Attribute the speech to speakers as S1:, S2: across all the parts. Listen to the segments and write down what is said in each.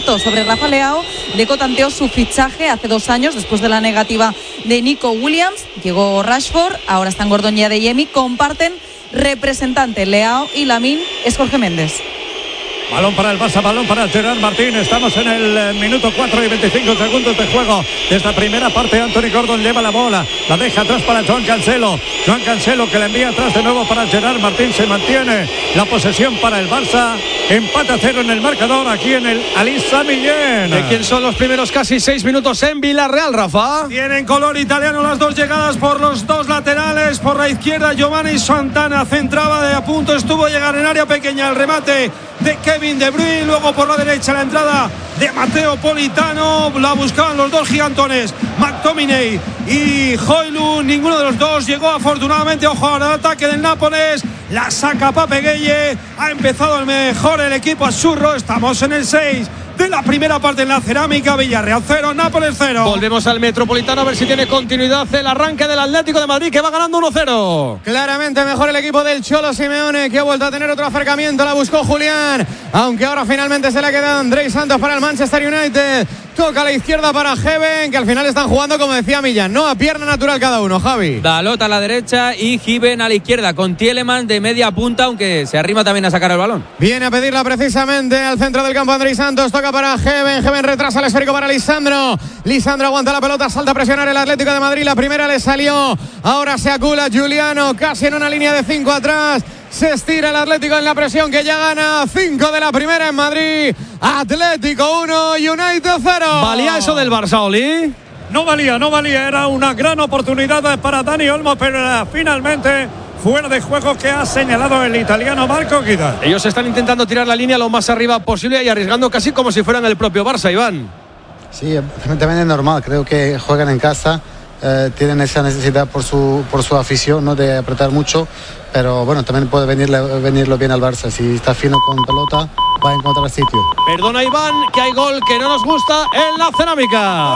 S1: justo sobre Rafa Leao. Deco tanteó su fichaje hace 2 años después de la negativa de Nico Williams. Llegó Rashford, ahora están Gordon y Adeyemi. Comparten representante. Leao y Lamine es Jorge Méndez.
S2: Balón para el Barça, balón para Gerard Martín. Estamos en el minuto 4 y 25 segundos de juego de esta primera parte. Anthony Gordon lleva la bola, la deja atrás para Joan Cancelo. Joan Cancelo que la envía atrás de nuevo para Gerard Martín. Se mantiene la posesión para el Barça. Empate a 0 en el marcador aquí en el Ali Sami Yen.
S3: ¿De quién son los primeros casi 6 minutos en Villarreal, Rafa?
S4: Tienen color italiano las dos llegadas por los dos laterales. Por la izquierda Giovanni Santana centraba de a punto, estuvo a llegar en área pequeña el remate de Kevin De Bruyne. Luego por la derecha la entrada de Matteo Politano. La buscaban los dos gigantones, McTominay y Højlund. Ninguno de los dos llegó afortunadamente. Ojo al ataque del Nápoles. La saca Pape Gueye. Ha empezado el mejor el equipo azzurro. Estamos en el 6 de la primera parte en la Cerámica. Villarreal 0, Nápoles 0.
S3: Volvemos al Metropolitano a ver si tiene continuidad el arranque del Atlético de Madrid, que va ganando 1-0.
S5: Claramente mejor el equipo del Cholo Simeone, que ha vuelto a tener otro acercamiento. La buscó Julián, aunque ahora finalmente se le ha quedado Andrés Santos para el Manchester United. Toca a la izquierda para Heaven, que al final están jugando, como decía Millán, ¿no? A pierna natural cada uno, Javi.
S6: Dalot a la derecha y Given a la izquierda, con Tielemans de media punta, aunque se arrima también a sacar el balón.
S5: Viene a pedirla precisamente al centro del campo Andrés Santos. Toca para Heaven. Heaven retrasa el esférico para Lisandro. Lisandro aguanta la pelota, salta a presionar el Atlético de Madrid. La primera le salió. Ahora se acula Giuliano, casi en una línea de 5 atrás. Se estira el Atlético en la presión, que ya gana 5 de la primera en Madrid. Atlético 1, United 0.
S3: ¿Valía eso del Barça, Oli?
S2: No valía. Era una gran oportunidad para Dani Olmo, pero era finalmente fuera de juego, que ha señalado el italiano Marco Guida.
S3: Ellos están intentando tirar la línea lo más arriba posible y arriesgando casi como si fueran el propio Barça, Iván.
S7: Sí, también es normal. Creo que juegan en casa. Tienen esa necesidad por su afición, ¿no?, de apretar mucho, pero bueno, también puede venirlo bien al Barça. Si está fino con pelota, va a encontrar sitio.
S3: Perdona, Iván, que hay gol que no nos gusta en la Cerámica.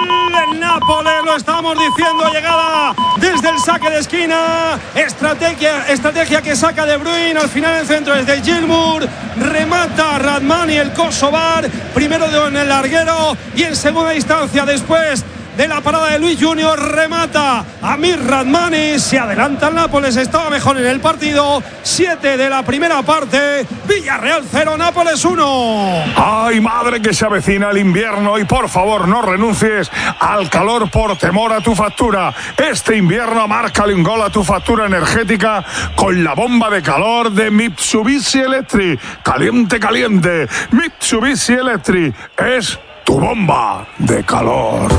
S4: El Nápoles, lo estamos diciendo, llegada desde el saque de esquina, estrategia que saca De Bruyne. Al final el centro es de Gilmour, remata Radmani, el kosovar, primero en el larguero y en segunda instancia, después de la parada de Luis Junior, remata Amir Radmani. Se adelanta el Nápoles, estaba mejor en el partido. 7 de la primera parte, Villarreal 0, Nápoles 1.
S8: ¡Ay, madre, que se avecina el invierno! Y por favor, no renuncies al calor por temor a tu factura. Este invierno márcale un gol a tu factura energética con la bomba de calor de Mitsubishi Electric. Caliente, caliente. Mitsubishi Electric es tu bomba de calor.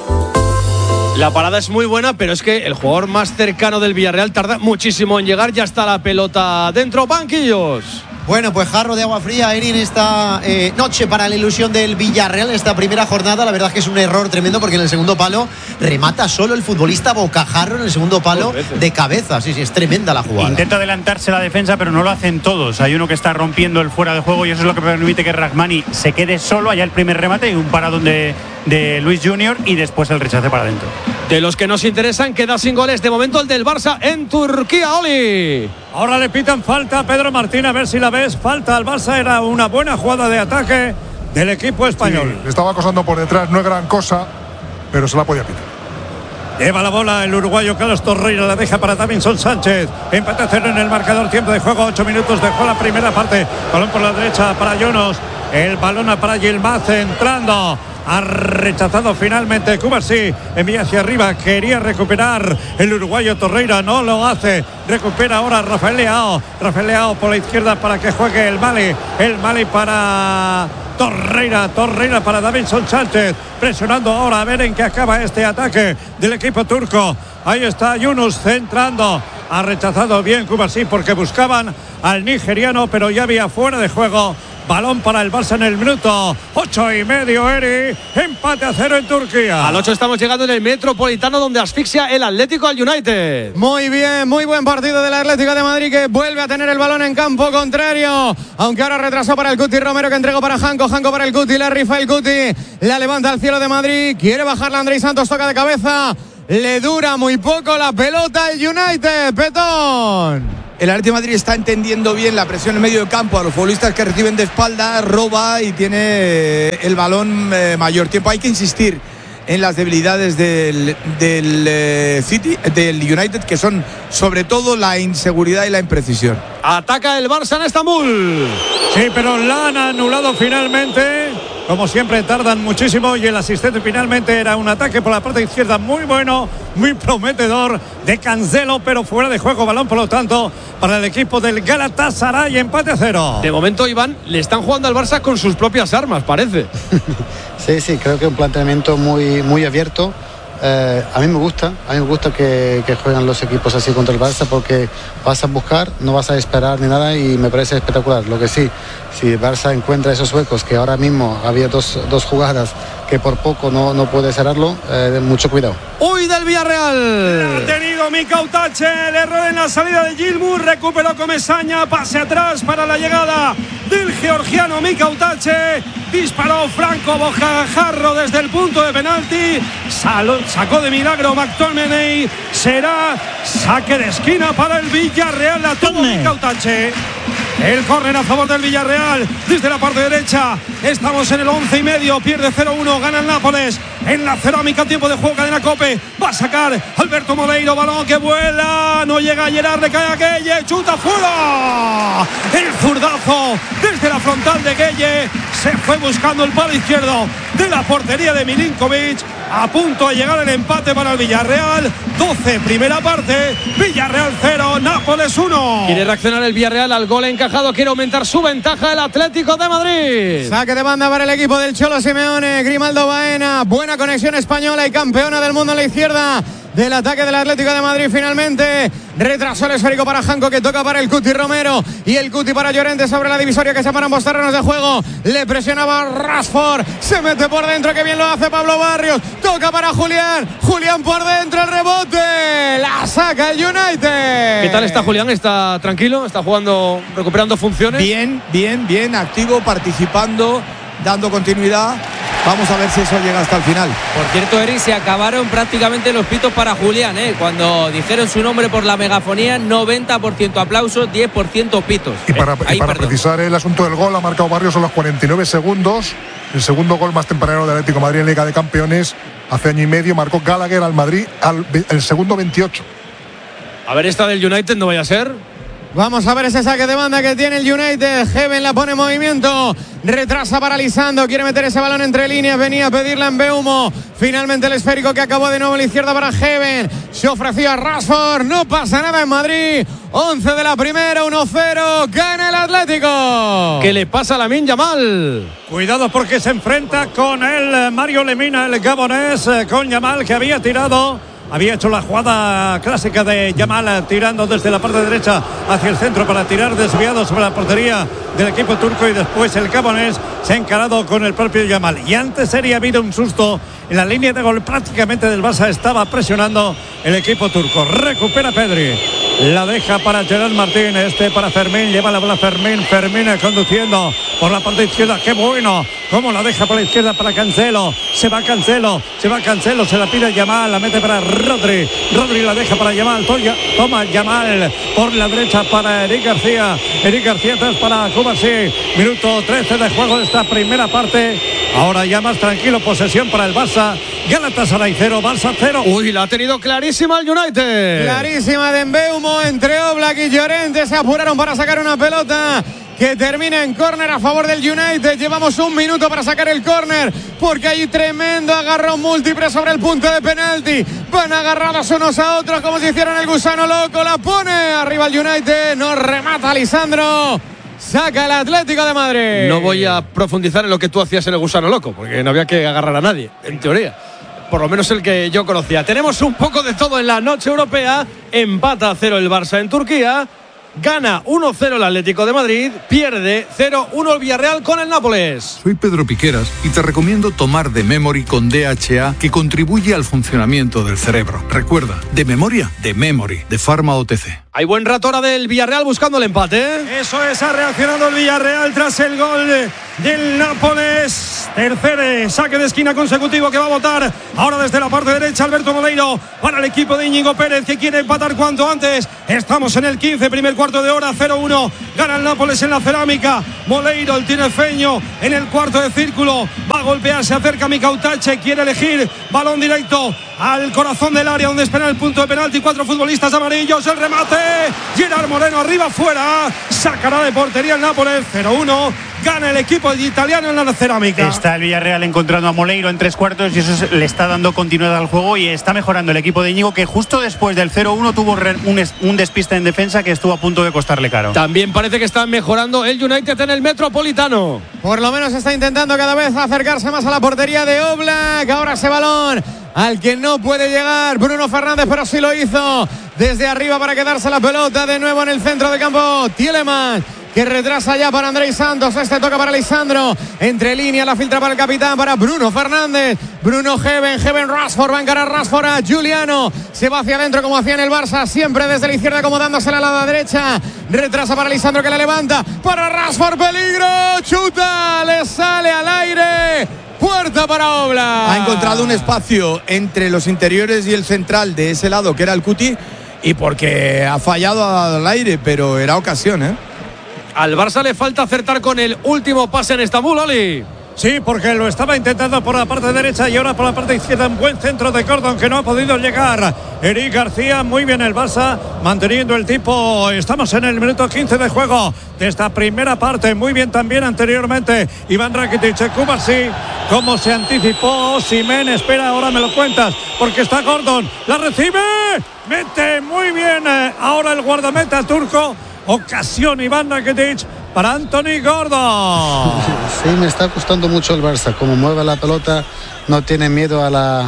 S3: La parada es muy buena, pero es que el jugador más cercano del Villarreal tarda muchísimo en llegar. Ya está la pelota dentro, banquillos.
S9: Bueno, pues jarro de agua fría, Eri, en esta noche para la ilusión del Villarreal, en esta primera jornada. La verdad es que es un error tremendo, porque en el segundo palo remata solo el futbolista Bocajarro, en el segundo palo de cabeza. Sí, es tremenda la jugada.
S10: Intenta adelantarse la defensa, pero no lo hacen todos. Hay uno que está rompiendo el fuera de juego y eso es lo que permite que Rahmani se quede solo. Allá el primer remate y un paradón de Luis Junior y después el rechace para adentro.
S3: De los que nos interesan, queda sin goles de momento el del Barça en Turquía, Oli.
S2: Ahora le pitan falta a Pedro Martín, a ver si la ves. Falta al Barça, era una buena jugada de ataque del equipo español.
S11: Sí, le estaba acosando por detrás, no es gran cosa, pero se la podía pitar.
S2: Lleva la bola el uruguayo Carlos Torreira, la deja para Davinson Sánchez. Empate a 0 en el marcador, tiempo de juego, 8 minutos, dejó la primera parte. Balón por la derecha para Jonos, el balón para Yilmaz entrando. Ha rechazado finalmente Cubarsí, envía hacia arriba, quería recuperar el uruguayo Torreira, no lo hace, recupera ahora Rafael Leao por la izquierda para que juegue el Mali para Torreira para Davinson Sánchez, presionando ahora a ver en qué acaba este ataque del equipo turco. Ahí está Yunus centrando, ha rechazado bien Cubarsí porque buscaban al nigeriano, pero ya había fuera de juego. Balón para el Barça en el minuto 8:30, Eri. Empate a 0 en Turquía.
S3: Al 8 estamos llegando en el Metropolitano, donde asfixia el Atlético al United.
S5: Muy bien, muy buen partido del Atlético de Madrid, que vuelve a tener el balón en campo contrario. Aunque ahora retrasó para el Cuti Romero, que entregó para Janko para el Cuti, la rifa el Cuti. La levanta al cielo de Madrid. Quiere bajarla Andrés Santos, toca de cabeza. Le dura muy poco la pelota el United, Petón.
S12: el Atlético de Madrid está entendiendo bien la presión en medio del campo a los futbolistas que reciben de espalda, roba y tiene el balón mayor tiempo. Hay que insistir en las debilidades del City, del United, que son sobre todo la inseguridad y la imprecisión.
S3: Ataca el Barça en Estambul.
S2: Sí, pero la han anulado finalmente. Como siempre tardan muchísimo y el asistente finalmente era un ataque por la parte izquierda muy bueno, muy prometedor de Cancelo, pero fuera de juego, balón por lo tanto para el equipo del Galatasaray, empate a 0.
S3: De momento, Iván, le están jugando al Barça con sus propias armas, parece.
S7: Sí, creo que es un planteamiento muy abierto. A mí me gusta que jueguen los equipos así contra el Barça, porque vas a buscar, no vas a esperar ni nada, y me parece espectacular. Lo que sí, si el Barça encuentra esos huecos, que ahora mismo había dos jugadas que por poco no puede cerrarlo, mucho cuidado.
S3: ¡Uy, del Villarreal!
S4: Ha tenido Mika Utache, el error en la salida de Gilmour, recuperó Comesaña, pase atrás para la llegada del georgiano Mika Utache, disparó Franco Bocajarro desde el punto de penalti, sacó de milagro McTominay, será saque de esquina para el Villarreal, la tuvo Mika Utache. El córner a favor del Villarreal desde la parte derecha. Estamos en el 11:30. Pierde 0-1. Gana el Nápoles en la cerámica. Tiempo de juego. Cadena Cope. Va a sacar Alberto Moreiro. Balón que vuela. No llega a Gerard. Le cae a Gueye. Chuta fuera. El zurdazo desde la frontal de Gueye. Se fue buscando el palo izquierdo de la portería de Milinkovic. A punto de llegar el empate para el Villarreal. 12, primera parte. Villarreal 0, Nápoles 1.
S3: Quiere reaccionar el Villarreal al gol encajado. Quiere aumentar su ventaja el Atlético de Madrid.
S5: Saque de banda para el equipo del Cholo Simeone. Grimaldo Baena. Buena conexión española y campeona del mundo en la izquierda del ataque del Atlético de Madrid. Finalmente retrasó el esférico para Janko, que toca para el Cuti Romero, y el Cuti para Llorente sobre la divisoria que separa ambos terrenos de juego. Le presionaba Rashford, se mete por dentro, que bien lo hace Pablo Barrios, toca para Julián por dentro, el rebote, la saca el United.
S3: ¿Qué tal está Julián? ¿Está tranquilo? ¿Está jugando, recuperando funciones?
S12: Bien, activo, participando, dando continuidad. Vamos a ver si eso llega hasta el final.
S6: Por cierto, Eri, se acabaron prácticamente los pitos para Julián, ¿eh? Cuando dijeron su nombre por la megafonía, 90% aplausos, 10% pitos.
S11: Y para precisar el asunto del gol, ha marcado Barrios a los 49 segundos. El segundo gol más tempranero del Atlético de Madrid en Liga de Campeones. Hace año y medio marcó Gallagher al Madrid el segundo 28.
S3: A ver, esta del United no vaya a ser.
S5: Vamos a ver ese saque de banda que tiene el United. Heaven la pone en movimiento. Retrasa paralizando. Quiere meter ese balón entre líneas. Venía a pedirla en Mbeumo. Finalmente el esférico que acabó de nuevo a la izquierda para Heaven. Se ofreció a Rashford. No pasa nada en Madrid. 11 de la primera, 1-0. Gana el Atlético.
S3: ¿Qué le pasa a Lamine Yamal?
S2: Cuidado porque se enfrenta con el Mario Lemina, el gabonés, con Yamal, que había tirado. Había hecho la jugada clásica de Yamal, tirando desde la parte derecha hacia el centro para tirar desviado sobre la portería del equipo turco, y después el gabonés se ha encarado con el propio Yamal. Y antes sería habido un susto en la línea de gol prácticamente del Barça. Estaba presionando el equipo turco. Recupera Pedri. La deja para Gerard Martín, para Fermín, lleva la bola Fermín conduciendo por la parte izquierda, qué bueno, cómo la deja por la izquierda para Cancelo, se va Cancelo, se la pide Yamal, la mete para Rodri la deja para Yamal, toma Yamal por la derecha para Eric García atrás para Kovacic, minuto 13 de juego de esta primera parte. Ahora ya más tranquilo, posesión para el Barça. Galatasaray 0, Barça 0.
S3: Uy, la ha tenido clarísima el United.
S5: Clarísima de Mbeumo, entre Oblak y Llorente. Se apuraron para sacar una pelota que termina en córner a favor del United. Llevamos un minuto para sacar el córner, porque hay tremendo agarrón múltiple sobre el punto de penalti. Van agarrados unos a otros como si hicieran el gusano loco. La pone arriba el United, no remata Lisandro. Saca el Atlético de Madrid.
S3: No voy a profundizar en lo que tú hacías en el gusano loco, porque no había que agarrar a nadie, en teoría. Por lo menos el que yo conocía. Tenemos un poco de todo en la noche europea. Empata 0 el Barça en Turquía. Gana 1-0 el Atlético de Madrid. Pierde 0-1 el Villarreal con el Nápoles.
S13: Soy Pedro Piqueras y te recomiendo tomar The Memory con DHA, que contribuye al funcionamiento del cerebro. Recuerda, de memoria, de Memory, de Pharma OTC.
S3: Hay buen rato ahora del Villarreal buscando el empate, ¿eh?
S4: Eso es, ha reaccionado el Villarreal tras el gol del Nápoles. Tercer saque de esquina consecutivo que va a botar ahora desde la parte derecha Alberto Moleiro para el equipo de Íñigo Pérez, que quiere empatar cuanto antes. Estamos en el 15, primer cuarto de hora, 0-1. Gana el Nápoles en la cerámica. Moleiro, el tinerfeño, en el cuarto de círculo. Va a golpear, se acerca Mikautache, quiere elegir balón directo al corazón del área donde espera el punto de penalti. 4 futbolistas amarillos, el remate. Gerard Moreno arriba, fuera. Sacará de portería el Nápoles. 0-1. Gana el equipo italiano en la cerámica.
S10: Está el Villarreal encontrando a Moleiro en 3/4 y eso le está dando continuidad al juego y está mejorando el equipo de Íñigo, que justo después del 0-1 tuvo un despiste en defensa que estuvo a punto de costarle caro.
S3: También parece que está mejorando el United en el Metropolitano.
S5: Por lo menos está intentando cada vez acercarse más a la portería de Oblak. Ahora ese balón al que no puede llegar Bruno Fernández, pero sí lo hizo desde arriba para quedarse la pelota de nuevo en el centro de campo. Tielemans, que retrasa ya para Andrés Santos. Este toca para Lisandro. Entre líneas la filtra para el capitán, para Bruno Fernández. Bruno Heaven Rashford. Va a encarar Rashford a Giuliano. Se va hacia adentro como hacía en el Barça. Siempre desde la izquierda acomodándose a la derecha. Retrasa para Lisandro, que la levanta. Para Rashford, peligro. Chuta. Le sale al aire. Puerta para Oblak.
S12: Ha encontrado un espacio entre los interiores y el central de ese lado, que era el Cuti. Y porque ha fallado al aire, pero era ocasión, ¿eh?
S3: Al Barça le falta acertar con el último pase en Estambul, Oli.
S2: Sí, porque lo estaba intentando por la parte derecha y ahora por la parte izquierda. Un buen centro de Gordon que no ha podido llegar. Eric García, muy bien el Barça, manteniendo el tipo. Estamos en el minuto 15 de juego de esta primera parte. Muy bien también anteriormente Iván Rakitic. Kubasi, como se anticipó. Osimhen, espera, ahora me lo cuentas, porque está Gordon. La recibe, mete muy bien. Ahora el guardameta turco. Ocasión Iván Rakitic para Anthony Gordon.
S7: Sí, me está costando mucho el Barça. Como mueve la pelota, no tiene miedo a la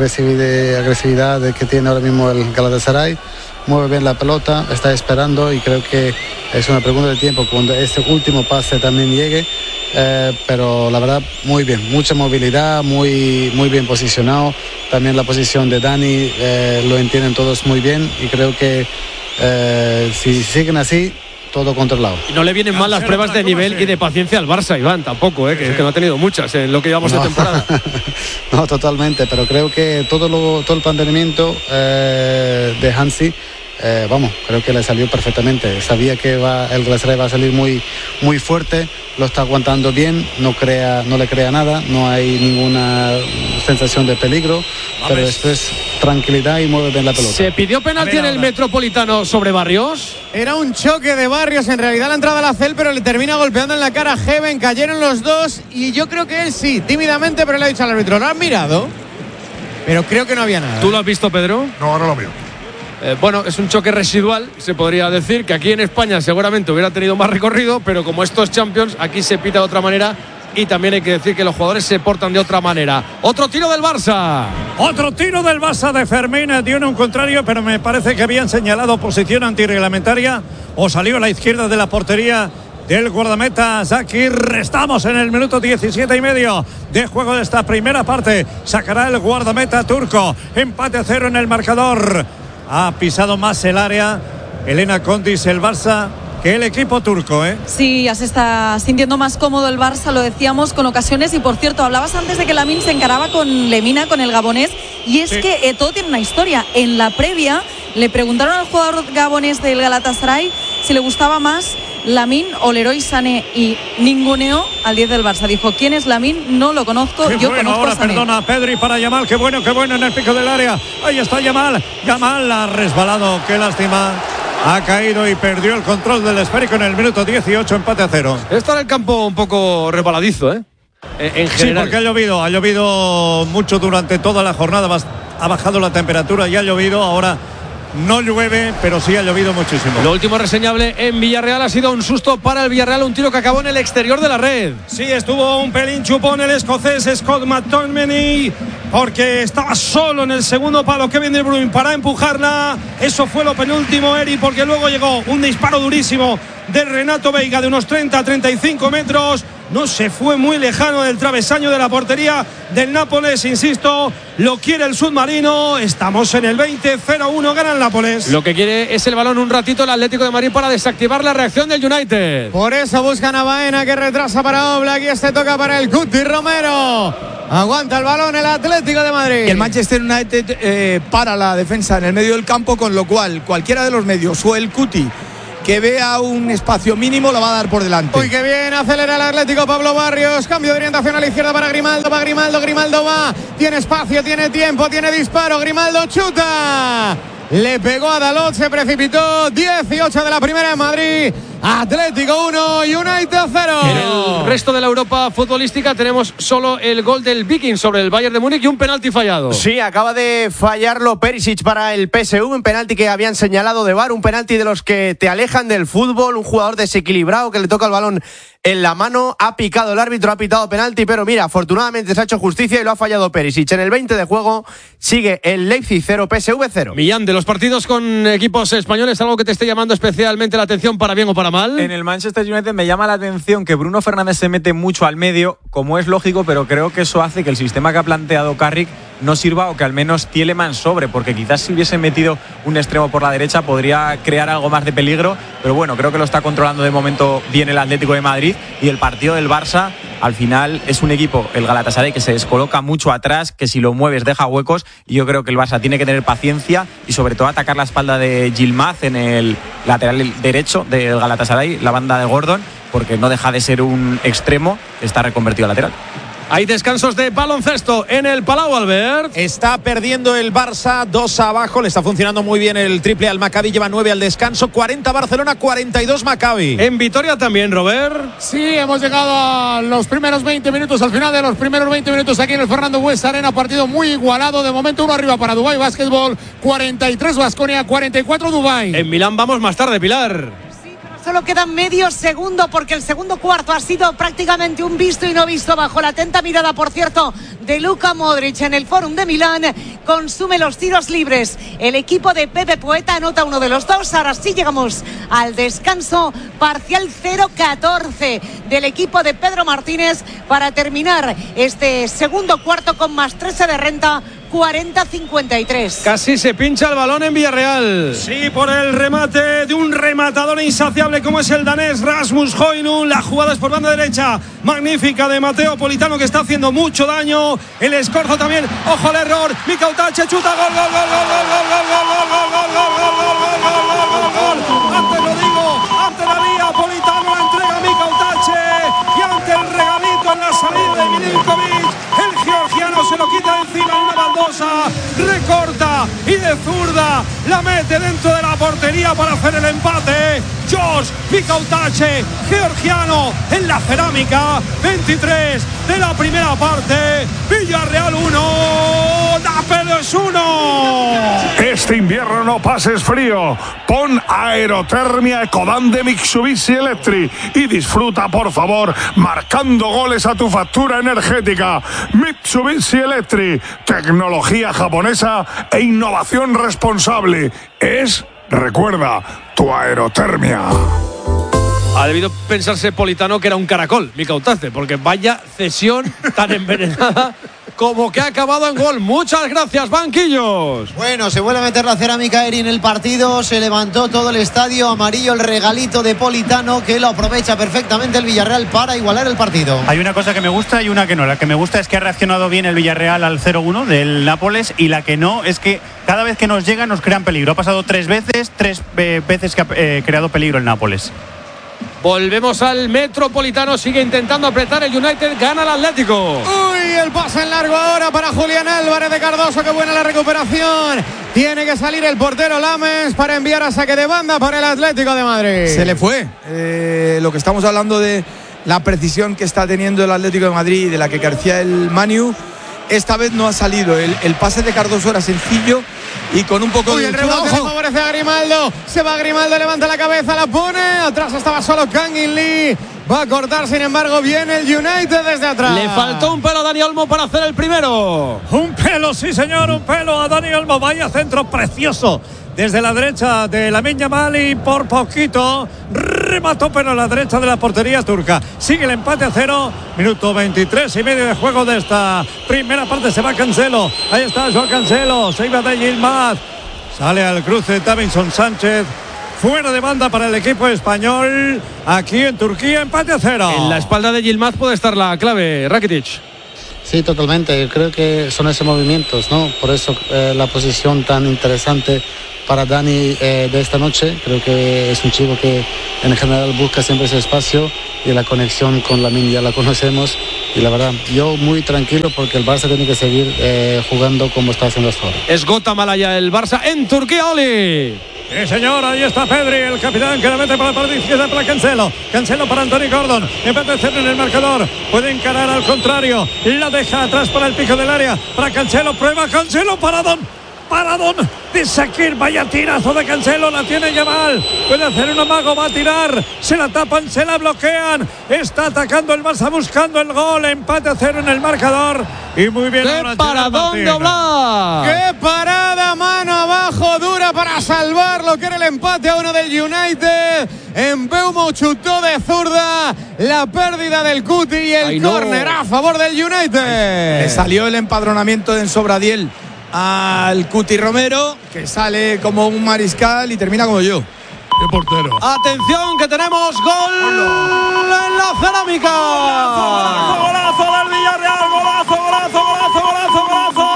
S7: agresividad que tiene ahora mismo el Galatasaray. Mueve bien la pelota, está esperando y creo que es una pregunta de tiempo cuando este último pase también llegue. Pero la verdad, muy bien, mucha movilidad, muy bien posicionado. También la posición de Dani lo entienden todos muy bien y creo que si siguen así, todo controlado.
S3: Y no le vienen mal las pruebas de nivel y de paciencia al Barça, Iván, tampoco, que no ha tenido muchas en lo que llevamos de temporada.
S7: No, totalmente, pero creo que todo el planteamiento de Hansi, creo que le salió perfectamente. Sabía que el Galatasaray va a salir muy fuerte, lo está aguantando bien, no le crea nada, no hay ninguna sensación de peligro, pero después tranquilidad y mueve bien la pelota.
S3: ¿Se pidió penalti en el Metropolitano sobre Barrios?
S5: Era un choque de Barrios, en realidad la entrada a la Cel, pero le termina golpeando en la cara a Heaven. Cayeron los dos y yo creo que él sí, tímidamente, pero le ha dicho al árbitro, ¿lo has mirado? Pero creo que no había nada.
S3: ¿Tú lo has visto, Pedro?
S11: No, ahora lo veo.
S3: Es un choque residual, se podría decir, que aquí en España seguramente hubiera tenido más recorrido, pero como estos Champions, aquí se pita de otra manera y también hay que decir que los jugadores se portan de otra manera. Otro tiro del Barça.
S2: Otro tiro del Barça de Fermín, dio en un contrario, pero me parece que habían señalado posición antirreglamentaria o salió a la izquierda de la portería del guardameta Zakir. Estamos en el minuto 17,5 de juego de esta primera parte. Sacará el guardameta turco. Empate a 0 en el marcador. Ha pisado más el área Elena Condis, el Barça, que el equipo turco, ¿eh?
S1: Sí, ya se está sintiendo más cómodo el Barça, lo decíamos, con ocasiones. Y por cierto, hablabas antes de que Lamine se encaraba con Lemina, con el gabonés. Y es que todo tiene una historia. En la previa le preguntaron al jugador gabonés del Galatasaray si le gustaba más Lamine o Leroy Sané, y ninguneó al 10 del Barça. Dijo, ¿quién es Lamine? No lo conozco,
S2: yo
S1: conozco
S2: ahora
S1: a Sané.
S2: Perdona, Pedri para Yamal, qué bueno en el pico del área. Ahí está Yamal ha resbalado, qué lástima. Ha caído y perdió el control del esférico en el minuto 18, empate a 0.
S3: Está en el campo un poco resbaladizo, en general.
S2: Sí, porque ha llovido mucho durante toda la jornada, ha bajado la temperatura y ha llovido. Ahora no llueve, pero sí ha llovido muchísimo.
S3: Lo último reseñable en Villarreal ha sido un susto para el Villarreal, un tiro que acabó en el exterior de la red.
S4: Sí, estuvo un pelín chupón el escocés Scott McTominay, porque estaba solo en el segundo palo Kevin De Bruyne para empujarla. Eso fue lo penúltimo, Eri, porque luego llegó un disparo durísimo de Renato Veiga de unos 30-35 metros. no se fue muy lejano del travesaño de la portería del Nápoles, insisto, lo quiere el submarino. Estamos en el 20-0-1, gana el Nápoles.
S3: Lo que quiere es el balón un ratito el Atlético de Madrid para desactivar la reacción del United.
S5: Por eso buscan a Baena, que retrasa para Oblak, y este toca para el Cuti Romero. Aguanta el balón el Atlético de Madrid.
S12: Y el Manchester United para la defensa en el medio del campo, con lo cual cualquiera de los medios o el Cuti que vea un espacio mínimo la va a dar por delante.
S5: Uy, qué bien, acelera el Atlético. Pablo Barrios, cambio de orientación a la izquierda para Grimaldo. Va Grimaldo, Grimaldo va, tiene espacio, tiene tiempo, tiene disparo. Grimaldo chuta, le pegó a Dalot, se precipitó. 18 de la primera en Madrid. Atlético 1, United 0.
S3: En el resto de la Europa futbolística tenemos solo el gol del Viking sobre el Bayern de Múnich y un penalti fallado.
S14: Sí, acaba de fallarlo Perisic para el PSV, un penalti que habían señalado de VAR, un penalti de los que te alejan del fútbol, un jugador desequilibrado que le toca el balón en la mano, ha picado el árbitro, ha pitado penalti, pero mira, afortunadamente se ha hecho justicia y lo ha fallado Perisic. En el 20 de juego sigue el Leipzig 0, PSV 0.
S3: Millán, de los partidos con equipos españoles, ¿algo que te esté llamando especialmente la atención para bien o para mal?
S15: En el Manchester United me llama la atención que Bruno Fernández se mete mucho al medio, como es lógico, pero creo que eso hace que el sistema que ha planteado Carrick no sirva, o que al menos Tielemans sobre, porque quizás si hubiese metido un extremo por la derecha podría crear algo más de peligro, pero bueno, creo que lo está controlando de momento bien el Atlético de Madrid. Y el partido del Barça, al final es un equipo, el Galatasaray, que se descoloca mucho atrás, que si lo mueves deja huecos, y yo creo que el Barça tiene que tener paciencia y sobre todo atacar la espalda de Yilmaz en el lateral derecho del Galatasaray, la banda de Gordon, porque no deja de ser un extremo que está reconvertido a lateral.
S3: Hay descansos de baloncesto en el Palau, Albert.
S16: Está perdiendo el Barça 2 abajo. Le está funcionando muy bien el triple al Maccabi. Lleva 9 al descanso. 40 Barcelona, 42 Maccabi.
S3: En Vitoria también, Robert.
S11: Sí, hemos llegado a los primeros 20 minutos. Al final de los primeros 20 minutos aquí en el Fernando Buesa Arena. Partido muy igualado. De momento uno arriba para Dubái Basketball. 43 Baskonia, 44 Dubái.
S3: En Milán vamos más tarde, Pilar.
S17: Solo queda medio segundo porque el segundo cuarto ha sido prácticamente un visto y no visto, bajo la atenta mirada, por cierto, de Luka Modric en el Fórum de Milán. Consume los tiros libres el equipo de Pepe Poeta, anota uno de los dos. Ahora sí llegamos al descanso parcial, 0-14 del equipo de Pedro Martínez para terminar este segundo cuarto con más 13 de renta. 40-53.
S3: Casi se pincha el balón en Villarreal.
S4: Sí, por el remate de un rematador insaciable como es el danés Rasmus Højlund. La jugada es por banda derecha, magnífica, de Mateo Politano, que está haciendo mucho daño. El escorzo también, ojo al error. Mika Utache chuta, gol, gol, gol, gol, gol, gol, gol, gol, gol, gol, gol, gol, gol, gol, gol, gol, gol. Antes lo digo, ante la vía, Politano la entrega a Mika Utache, y ante el regalito en la salida de Milinkovic, el georgiano se lo quita encima en una baldosa, recorta y de zurda la mete dentro de la portería para hacer el empate. Josh Mika Utache, georgiano, en la cerámica. 23 de la primera parte. Villarreal 1, Nápoles 1.
S8: Este invierno no pases frío. Pon aerotermia Ecodan de Mitsubishi Electric y disfruta, por favor, marcando goles a tu factura energética. Mitsubishi Electric, tecnología japonesa e innovación responsable. Recuerda, tu aerotermia.
S3: Ha debido pensarse Politano que era un caracol, Mika Utache, porque vaya cesión tan envenenada como que ha acabado en gol. Muchas gracias, banquillos.
S9: Bueno, se vuelve a meter la cerámica Eri en el partido. Se levantó todo el estadio amarillo, el regalito de Politano, que lo aprovecha perfectamente el Villarreal para igualar el partido.
S10: Hay una cosa que me gusta y una que no. La que me gusta es que ha reaccionado bien el Villarreal al 0-1 del Nápoles, y la que no es que cada vez que nos llega nos crean peligro. Ha pasado tres veces que ha creado peligro el Nápoles.
S3: Volvemos al Metropolitano, sigue intentando apretar el United, gana el Atlético.
S5: Uy, el pase en largo ahora para Julián Álvarez de Cardoso, qué buena la recuperación. Tiene que salir el portero Lames para enviar a saque de banda para el Atlético de Madrid.
S12: Se le fue. Lo que estamos hablando de la precisión que está teniendo el Atlético de Madrid, de la que carecía el Manu, esta vez no ha salido. El pase de Cardoso era sencillo y con un poco de...
S5: el rebote le favorece a Grimaldo. Se va Grimaldo, levanta la cabeza, la pone. Atrás estaba solo Kangin Lee. Va a cortar, sin embargo, bien el United desde atrás.
S3: Le faltó un pelo a Dani Olmo para hacer el primero.
S2: Un pelo, sí señor, un pelo a Dani Olmo. Vaya centro precioso desde la derecha de Lamine Yamal y por poquito remató, pero a la derecha de la portería turca. Sigue el empate a 0, minuto 23 y medio de juego de esta primera parte. Se va Cancelo, ahí está Joao Cancelo, se iba de Yilmaz, sale al cruce Davinson Sánchez. Fuera de banda para el equipo español. Aquí en Turquía, empate a 0.
S3: En la espalda de Yilmaz puede estar la clave, Rakitic.
S7: Sí, totalmente. Yo creo que son esos movimientos, ¿no? Por eso la posición tan interesante para Dani de esta noche. Creo que es un chico que en general busca siempre ese espacio y la conexión con Lamine ya la conocemos. Y la verdad, yo muy tranquilo porque el Barça tiene que seguir jugando como está haciendo hasta ahora.
S3: Esgota Malaya el Barça en Turquía, Oli.
S2: Sí, señor, ahí está Pedri, el capitán que la mete para la parte izquierda para Cancelo. Cancelo para Anthony Gordon. Empate a 0 en el marcador. Puede encarar al contrario. La deja atrás para el pico del área. Para Cancelo, prueba Cancelo, paradón de Shaqiri. Vaya tirazo de Cancelo, la tiene Yamal. Puede hacer un amago, va a tirar. Se la tapan, se la bloquean. Está atacando el Barça buscando el gol. Empate a 0 en el marcador. Y muy bien.
S3: ¡Qué paradón de Oblak!
S5: ¡Qué parada! Mano abajo, dura para salvarlo. Que era el empate a 1 del United. En Mbeumo chutó de zurda. La pérdida del Cuti y el córner a favor del United.
S12: Le salió el empadronamiento de Ensobradiel al Cuti Romero, que sale como un mariscal y termina como yo.
S11: ¡Qué portero!
S3: Atención, que tenemos gol en la cerámica.
S4: Golazo del Villarreal, golazo.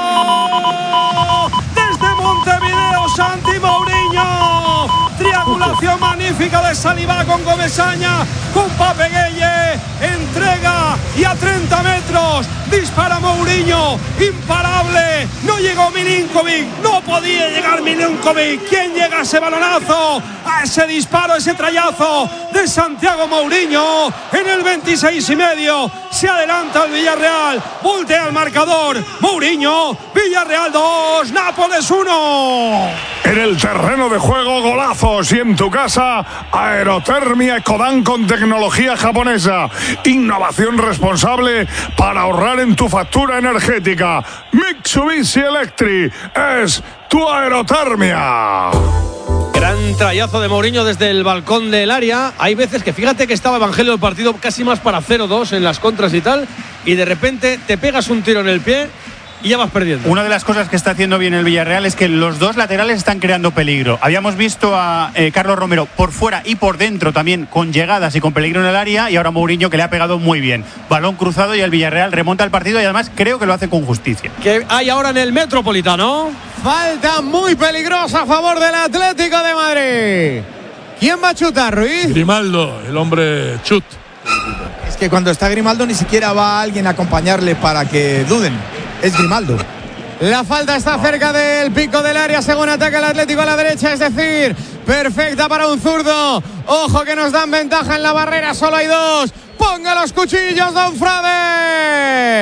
S4: Desde Montevideo, Santi Mourinho. Triangulación magnífica de Saliba con Comesaña, con Pape Gueye. Entrega y a 30 metros dispara Mourinho, imparable. No llegó Milinkovic, no podía llegar Milinkovic. ¿Quién llega a ese balonazo? A ese disparo, ese trayazo de Santiago Mourinho en el 26,5. Se adelanta el Villarreal, voltea el marcador. Mourinho, Villarreal 2, Nápoles 1.
S8: En el terreno de juego, golazos, y en tu casa, Aerotermia Ecodan con tecnología japonesa. Innovación responsable para ahorrar en tu factura energética. Mitsubishi Electric es tu aerotermia.
S3: Gran trayazo de Mourinho desde el balcón del área. Hay veces que fíjate que estaba Evangelio del partido casi más para 0-2 en las contras y tal, y de repente te pegas un tiro en el pie y ya vas perdiendo.
S10: Una de las cosas que está haciendo bien el Villarreal es que los dos laterales están creando peligro. Habíamos visto a Carlos Romero por fuera y por dentro también con llegadas y con peligro en el área, y ahora Mourinho, que le ha pegado muy bien. Balón cruzado y el Villarreal remonta el partido, y además creo que lo hace con justicia.
S3: ¿Qué hay ahora en el Metropolitano?
S5: Falta muy peligrosa a favor del Atlético de Madrid. ¿Quién va a chutar, Ruiz?
S11: Grimaldo, el hombre chut.
S12: Es que cuando está Grimaldo ni siquiera va alguien a acompañarle para que duden. Es Grimaldo.
S5: La falta está cerca del pico del área según ataca el Atlético a la derecha, es decir, perfecta para un zurdo. Ojo que nos dan ventaja en la barrera, solo hay dos. Ponga los cuchillos, Don Frade.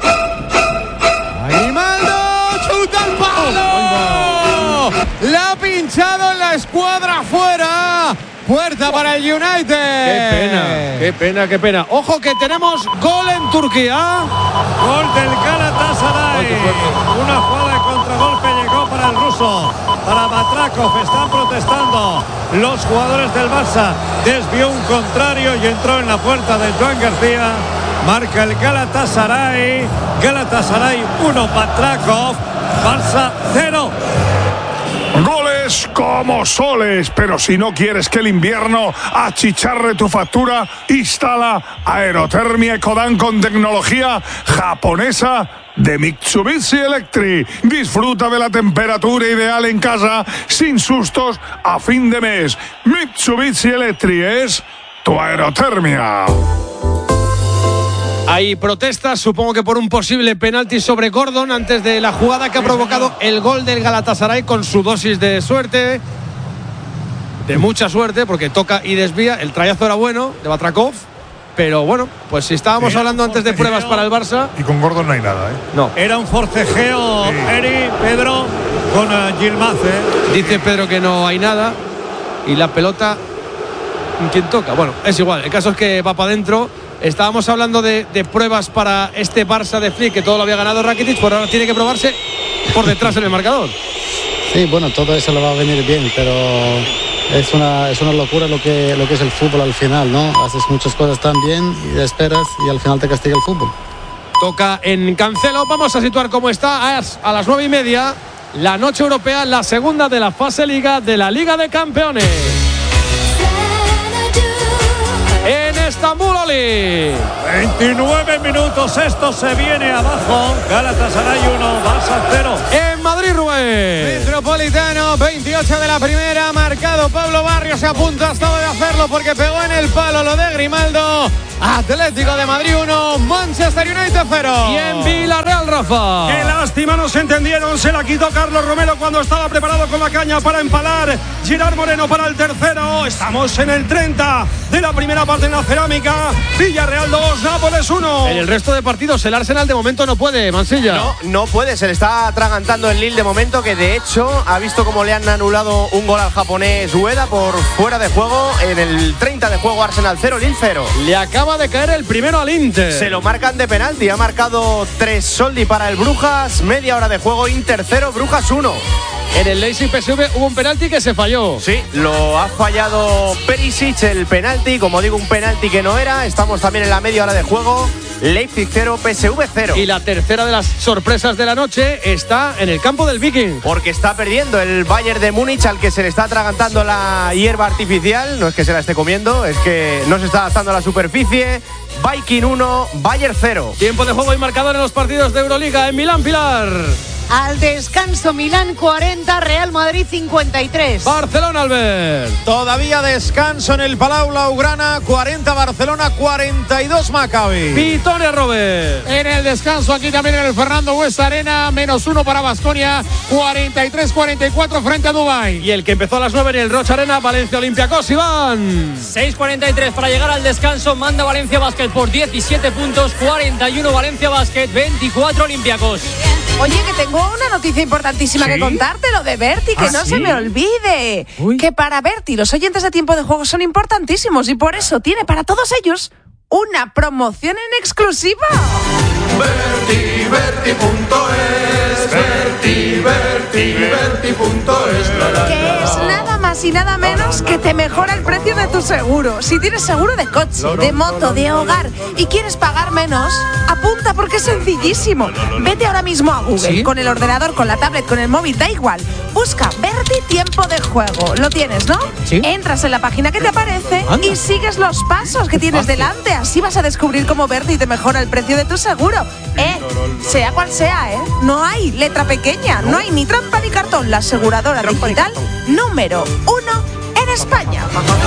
S5: Grimaldo, chuta el palo. La ha pinchado en la escuadra afuera. Puerta para el United.
S3: Qué pena. Ojo que tenemos gol en Turquía.
S2: Gol del Galatasaray. Una jugada de contragolpe llegó para el ruso, para Batrakov. Están protestando los jugadores del Barça. Desvió un contrario y entró en la puerta de Joan García. Marca el Galatasaray. Galatasaray 1, Batrakov. Barça 0.
S8: Goles como soles, pero si no quieres que el invierno achicharre tu factura, instala Aerotermia Ecodan con tecnología japonesa de Mitsubishi Electric. Disfruta de la temperatura ideal en casa sin sustos a fin de mes. Mitsubishi Electric es tu aerotermia.
S3: Hay protestas, supongo que por un posible penalti sobre Gordon antes de la jugada que ha provocado el gol del Galatasaray, con su dosis de suerte, de mucha suerte, porque toca y desvía. El trayazo era bueno de Batrakov, pero bueno, pues si estábamos hablando antes de pruebas para el Barça.
S11: Y con Gordon no hay nada, ¿eh?
S3: No.
S2: Era un forcejeo, Eri, Pedro, con Yilmaz.
S3: Dice Pedro que no hay nada y la pelota quién toca. Bueno, es igual. El caso es que va para adentro. Estábamos hablando de pruebas para este Barça de Flick, que todo lo había ganado Rakitic, pero ahora tiene que probarse por detrás en el marcador.
S7: Sí, bueno, todo eso le va a venir bien, pero es una locura lo que es el fútbol al final, ¿no? Haces muchas cosas tan bien y esperas y al final te castiga el fútbol.
S3: Toca en Cancelo. Vamos a situar cómo está a las 9:30. La noche europea, la segunda de la fase Liga de la Liga de Campeones. En Estambul, Oli.
S2: 29 minutos, esto se viene abajo. Galatasaray 1, Barça 0.
S3: En Madrid, Rubén.
S5: Metropolitano, 28 de la primera, marcado Pablo Barrios, se apunta hasta de hacerlo porque pegó en el palo lo de Grimaldo. Atlético de Madrid 1, Manchester United 0.
S3: Y en Villarreal, Rafa.
S4: Qué lástima, no se entendieron, se la quitó Carlos Romero cuando estaba preparado con la caña para empalar. Girard Moreno para el tercero. Estamos en el 30 de la primera parte en la cerámica. Villarreal 2, Nápoles 1.
S3: En el resto de partidos el Arsenal de momento no puede, Mansilla.
S14: No puede, se le está atragantando el Lille de momento, que de hecho ha visto cómo le han anulado un gol al japonés Ueda por fuera de juego. En el 30 de juego, Arsenal 0, Lille 0.
S3: Le acaba de caer el primero al Inter.
S14: Se lo marcan de penalti, ha marcado 3 Soldi para el Brujas, media hora de juego, Inter 0, Brujas 1.
S3: En el Leipzig PSV hubo un penalti que se falló.
S14: Sí, lo ha fallado Perisic, el penalti, como digo, un penalti que no era. Estamos también en la media hora de juego. Leipzig 0, PSV 0.
S3: Y la tercera de las sorpresas de la noche está en el campo del Viking.
S14: Porque está perdiendo el Bayern de Múnich, al que se le está atragantando la hierba artificial. No es que se la esté comiendo, es que no se está adaptando a la superficie. Viking 1, Bayern 0.
S3: Tiempo de juego y marcador en los partidos de Euroliga. En Milán, Pilar.
S17: Al descanso, Milán 40, Real Madrid 53.
S3: Barcelona, Albert.
S16: Todavía descanso en el Palau Blaugrana, 40 Barcelona, 42 Maccabi.
S3: Vitoria, Robert.
S5: En el descanso aquí también en el Fernando Buesa Arena, -1 para Baskonia, 43-44 frente a Dubái.
S3: Y el que empezó a las 9 en el Rocha Arena, Valencia Olympiacos, Iván.
S18: 6:43 para llegar al descanso, manda Valencia Basket por 17 puntos, 41 Valencia Basket, 24 Olympiacos.
S19: Oye, que tengo una noticia importantísima que contarte, lo de Berti, que no se me olvide. Que para Berti los oyentes de Tiempo de Juego son importantísimos y por eso tiene para todos ellos una promoción en exclusiva. Que es nada más y nada menos que te mejora el precio de tu seguro. Si tienes seguro de coche, de moto, de hogar y quieres pagar menos, apunta porque es sencillísimo. Vete ahora mismo a Google, con el ordenador, con la tablet, con el móvil, da igual. Busca Berti Tiempo de Juego. Lo tienes, ¿no?
S3: Sí.
S19: Entras en la página que te aparece y sigues los pasos que tienes delante. Así vas a descubrir cómo Berti te mejora el precio de tu seguro. Sea cual sea, no hay letra pequeña, no hay ni trampa ni cartón. La aseguradora digital número 1 en España.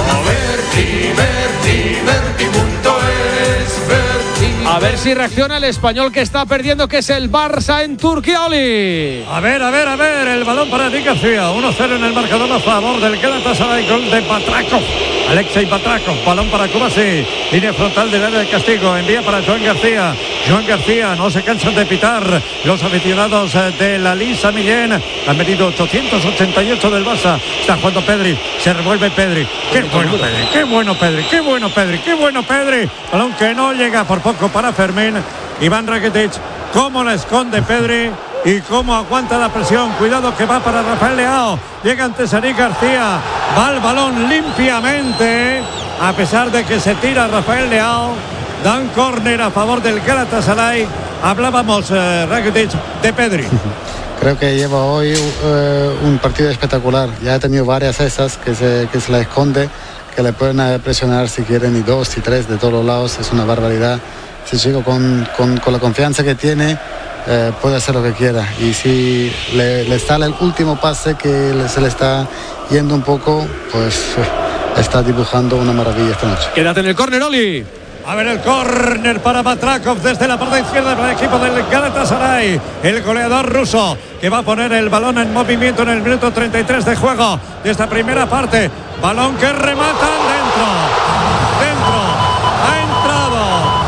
S3: A ver si reacciona el español que está perdiendo, que es el Barça en Turquía, Oli.
S2: A ver, el balón para Eric García. 1-0 en el marcador a favor del Galatasaray, gol de Batracov. Alexei Batracov, balón para Kubasi. Línea frontal del área de castigo, envía para Joan García. Joan García, no se cansan de pitar los aficionados de la Lisa Millén. Han venido 888 del Barça. Está jugando Pedri, se revuelve Pedri. Qué bueno Pedri. Balón que no llega por poco para Fermín. Iván Rakitic, cómo la esconde Pedri y cómo aguanta la presión. Cuidado que va para Rafael Leao. Llega antes Eric García. Va el balón limpiamente. A pesar de que se tira Rafael Leao. Dan córner a favor del Galatasaray. Hablábamos, Rakitic, de Pedri.
S7: Creo que lleva hoy un partido espectacular. Ya ha tenido varias esas que se la esconde, que le pueden presionar si quieren, y 2 y 3 de todos los lados. Es una barbaridad. Ese chico con la confianza que tiene puede hacer lo que quiera. Y si le sale el último pase que se le está yendo un poco, pues está dibujando una maravilla esta noche.
S3: Quédate en el córner, Oli.
S2: A ver el córner para Batracov desde la parte izquierda para el equipo del Galatasaray. El goleador ruso que va a poner el balón en movimiento en el minuto 33 de juego de esta primera parte. Balón que rematan dentro. Ha entrado.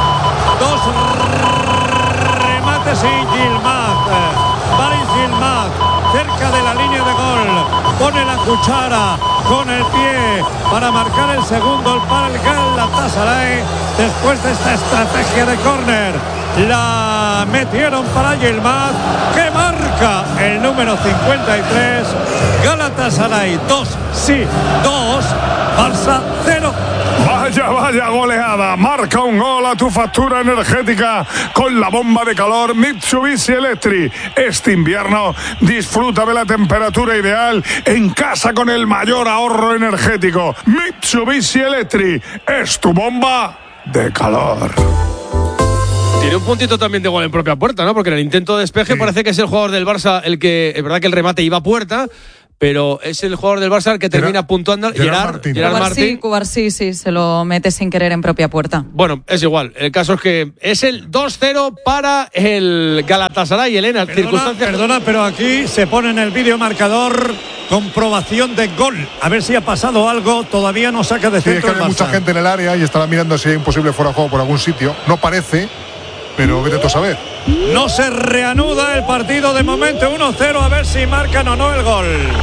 S2: 2 remates y Gilmaz. Baris Gilmaz cerca de la línea de gol. Pone la cuchara. con el pie para marcar el segundo para el Galatasaray después de esta estrategia de córner. La metieron para Yilmaz, que marca el número 53. Galatasaray 2, sí, 2, Barça 0.
S8: Vaya goleada. Marca un gol a tu factura energética con la bomba de calor Mitsubishi Electric. Este invierno disfruta de la temperatura ideal en casa con el mayor ahorro energético. Mitsubishi Electric es tu bomba de calor.
S3: Tiene un puntito también de gol en propia puerta, ¿no? Porque en el intento de despeje parece que es el jugador del Barça el que, es verdad que el remate iba a puerta, pero es el jugador del Barça el que termina puntuando. Gerard Martín.
S1: Cubarsí, sí, se lo mete sin querer en propia puerta.
S3: Bueno, es igual. El caso es que es el 2-0 para el Galatasaray, Elena.
S2: Perdona, pero aquí se pone en el vídeo marcador comprobación de gol. A ver si ha pasado algo. Todavía no saca de centro.
S11: Sí, es que hay mucha gente en el área y estará mirando si hay un posible fuera de juego por algún sitio. No parece, pero vete tú a saber.
S2: No se reanuda el partido de momento, 1-0, a ver si marcan o no el gol.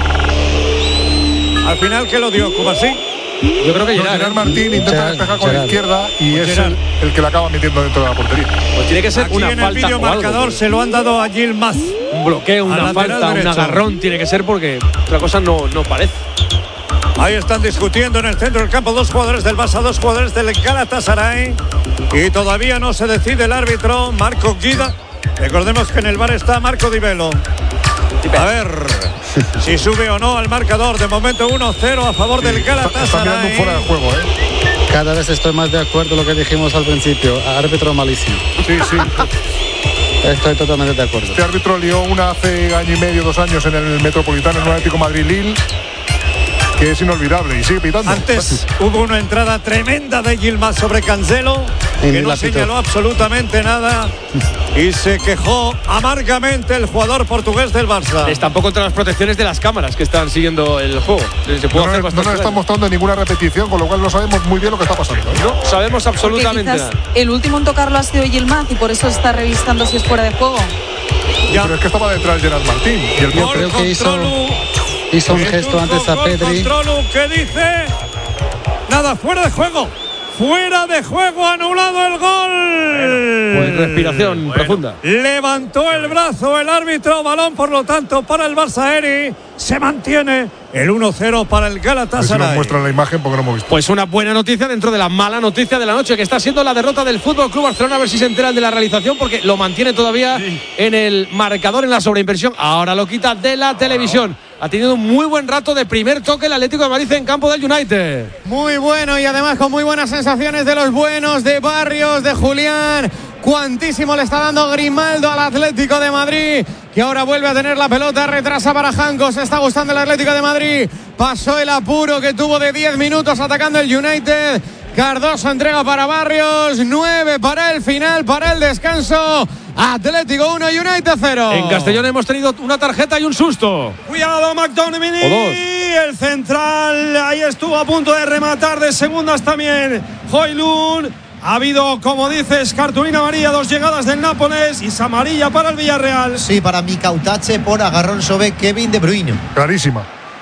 S2: Al final, ¿qué lo dio? ¿Cubarsí?
S3: Yo creo que
S11: Gerard Martín intenta despejar con la izquierda y es el que la acaba metiendo dentro de la portería.
S3: Pues tiene que ser
S2: aquí
S3: una
S2: en
S3: falta.
S2: El vídeo marcador
S3: algo,
S2: se lo han dado a Yilmaz.
S3: Un bloqueo, una falta, un agarrón tiene que ser, porque otra cosa no parece.
S2: Ahí están discutiendo en el centro del campo dos jugadores del Barça, dos jugadores del Galatasaray. Y todavía no se decide el árbitro, Marco Guida. Recordemos que en el VAR está Marco Di Bello. A ver si sube o no al marcador. De momento 1-0 a favor del Galatasaray.
S11: Está mirando fuera de juego, ¿eh?
S7: Cada vez estoy más de acuerdo con lo que dijimos al principio. Árbitro malísimo.
S11: Sí.
S7: Estoy totalmente de acuerdo.
S11: Este árbitro lió una hace año y medio, 2 años en el Metropolitano, en un Atlético Madrid-Lille, que es inolvidable y sigue pitando.
S2: Antes hubo una entrada tremenda de Yilmaz sobre Cancelo, que no señaló absolutamente nada y se quejó amargamente el jugador portugués del Barça.
S3: Está tampoco contra las protecciones de las cámaras que están siguiendo el juego.
S11: No nos están mostrando ninguna repetición, con lo cual no sabemos muy bien lo que está pasando.
S3: No sabemos absolutamente nada.
S1: El último en tocarlo ha sido Yilmaz y por eso está revisando si es fuera de juego.
S11: Pero es que estaba detrás Gerard Martín. Y el
S7: Yo creo que hizo un gesto antes a Pedri.
S2: ¿Qué dice? Nada, fuera de juego. Fuera de juego, anulado el gol.
S3: Pues respiración profunda.
S2: Levantó el brazo el árbitro, balón por lo tanto para el Barça. Eri se mantiene el 1-0 para el Galatasaray.
S11: A ver si nos muestran la imagen porque no hemos visto.
S3: Pues una buena noticia dentro de la mala noticia de la noche, que está siendo la derrota del Fútbol Club Barcelona. A ver si se enteran de la realización, porque lo mantiene todavía en el marcador, en la sobreinversión. Ahora lo quita de la televisión. Ha tenido un muy buen rato de primer toque el Atlético de Madrid en campo del United.
S5: Muy bueno y además con muy buenas sensaciones de los buenos, de Barrios, de Julián. Cuantísimo le está dando Grimaldo al Atlético de Madrid, que ahora vuelve a tener la pelota, retrasa para Janko. Se está gustando el Atlético de Madrid. Pasó el apuro que tuvo de 10 minutos atacando el United. Cardoso entrega para Barrios, 9 para el final, para el descanso. Atlético 1, United 0.
S3: En Castellón hemos tenido una tarjeta y un susto.
S4: Cuidado, McTominay. El central, ahí estuvo a punto de rematar de segundas también Højlund. Ha habido, como dices, cartulina amarilla, 2 llegadas del Nápoles y amarilla para el Villarreal.
S9: Sí, para Mikautache por agarrón sobre Kevin De Bruyne.
S11: Clarísima.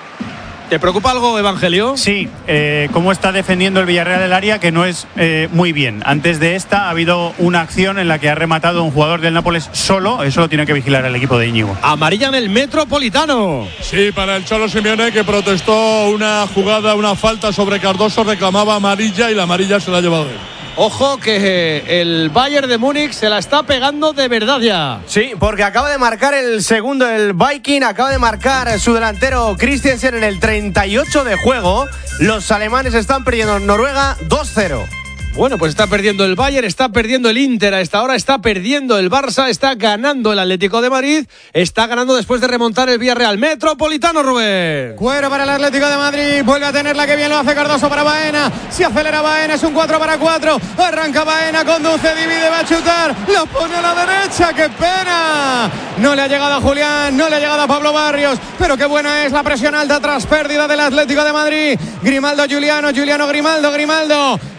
S3: ¿Te preocupa algo, Evangelio?
S10: Sí, cómo está defendiendo el Villarreal el área, que no es muy bien. Antes de esta ha habido una acción en la que ha rematado un jugador del Nápoles solo. Eso lo tiene que vigilar el equipo de Íñigo.
S3: Amarilla en el Metropolitano.
S20: Sí, para el Cholo Simeone, que protestó una jugada, una falta sobre Cardoso, reclamaba amarilla y la amarilla se la ha llevado él.
S3: Ojo que el Bayern de Múnich se la está pegando de verdad ya.
S14: Sí, porque acaba de marcar el segundo el Viking, acaba de marcar su delantero Christensen en el 38 de juego. Los alemanes están perdiendo en Noruega 2-0.
S3: Bueno, pues está perdiendo el Bayern, está perdiendo el Inter a esta hora, está perdiendo el Barça, está ganando el Atlético de Madrid, está ganando después de remontar el Villarreal. Metropolitano, Rubén.
S5: Cuero para el Atlético de Madrid, vuelve a tenerla, que bien lo hace Cardoso para Baena. Se acelera Baena, es un 4-4. Arranca Baena, conduce, divide, va a chutar, lo pone a la derecha, ¡qué pena! No le ha llegado a Julián, no le ha llegado a Pablo Barrios, pero qué buena es la presión alta tras pérdida del Atlético de Madrid. Grimaldo, Juliano, Grimaldo.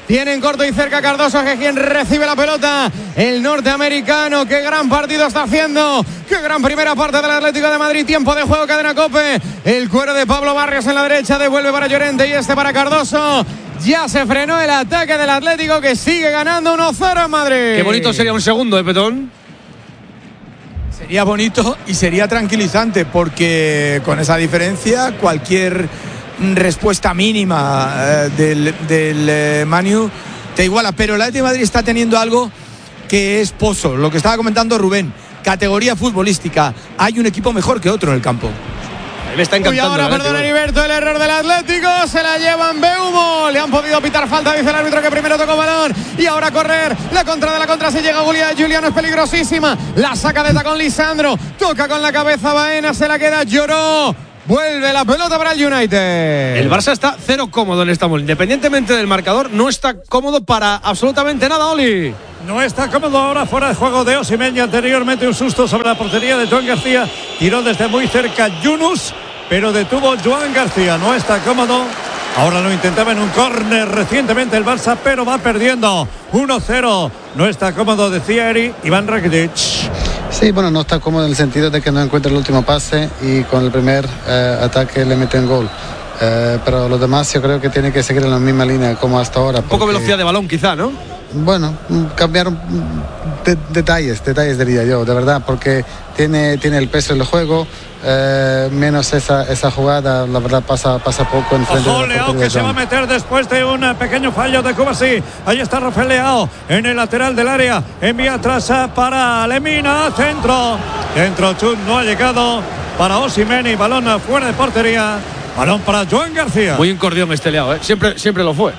S5: Tienen corto y cerca Cardoso, que es quien recibe la pelota. El norteamericano, qué gran partido está haciendo. Qué gran primera parte del Atlético de Madrid. Tiempo de juego, cadena COPE. El cuero de Pablo Barrios en la derecha, devuelve para Llorente y este para Cardoso. Ya se frenó el ataque del Atlético, que sigue ganando 1-0 en Madrid.
S3: Qué bonito sería un segundo, Petón.
S12: Sería bonito y sería tranquilizante, porque con esa diferencia cualquier respuesta mínima del Manu te iguala. Pero el Atlético de Madrid está teniendo algo que es pozo, lo que estaba comentando Rubén, categoría futbolística. Hay un equipo mejor que otro en el campo.
S3: Me está encantando.
S5: Y ahora, perdón, Heriberto, el error del Atlético, se la llevan Beumo. Le han podido pitar falta, dice el árbitro, que primero tocó balón. Y ahora correr, la contra de la contra, se llega Juliano, es peligrosísima. La saca de tacón Lisandro, toca con la cabeza Baena, se la queda, Lloró. Vuelve la pelota para el United.
S3: El Barça está cero cómodo en Estambul. Independientemente del marcador, no está cómodo para absolutamente nada, Oli.
S2: No está cómodo ahora, fuera de juego de Osimhen. Anteriormente un susto sobre la portería de Joan García. Tiró desde muy cerca Yunus, pero detuvo Joan García. No está cómodo. Ahora lo intentaba en un córner recientemente el Barça, pero va perdiendo 1-0. No está cómodo, decía Iván Rakitic.
S7: Sí, bueno, no está cómodo en el sentido de que no encuentra el último pase y con el primer ataque le meten gol. Pero los demás yo creo que tiene que seguir en la misma línea como hasta ahora.
S3: Un poco velocidad de balón quizá, ¿no?
S7: Bueno, cambiaron detalles diría yo, de verdad, porque tiene el peso del juego, menos esa jugada, la verdad pasa poco en frente.
S2: Ojo, Leao, que se va a meter después de un pequeño fallo de Kovacic. Ahí está Rafael Leao en el lateral del área, envía atrás para Lemina, centro, chut, no ha llegado para Osimhen y balón fuera de portería, balón para Joan García.
S3: Muy incordión este Leao, ¿eh? Siempre lo fue.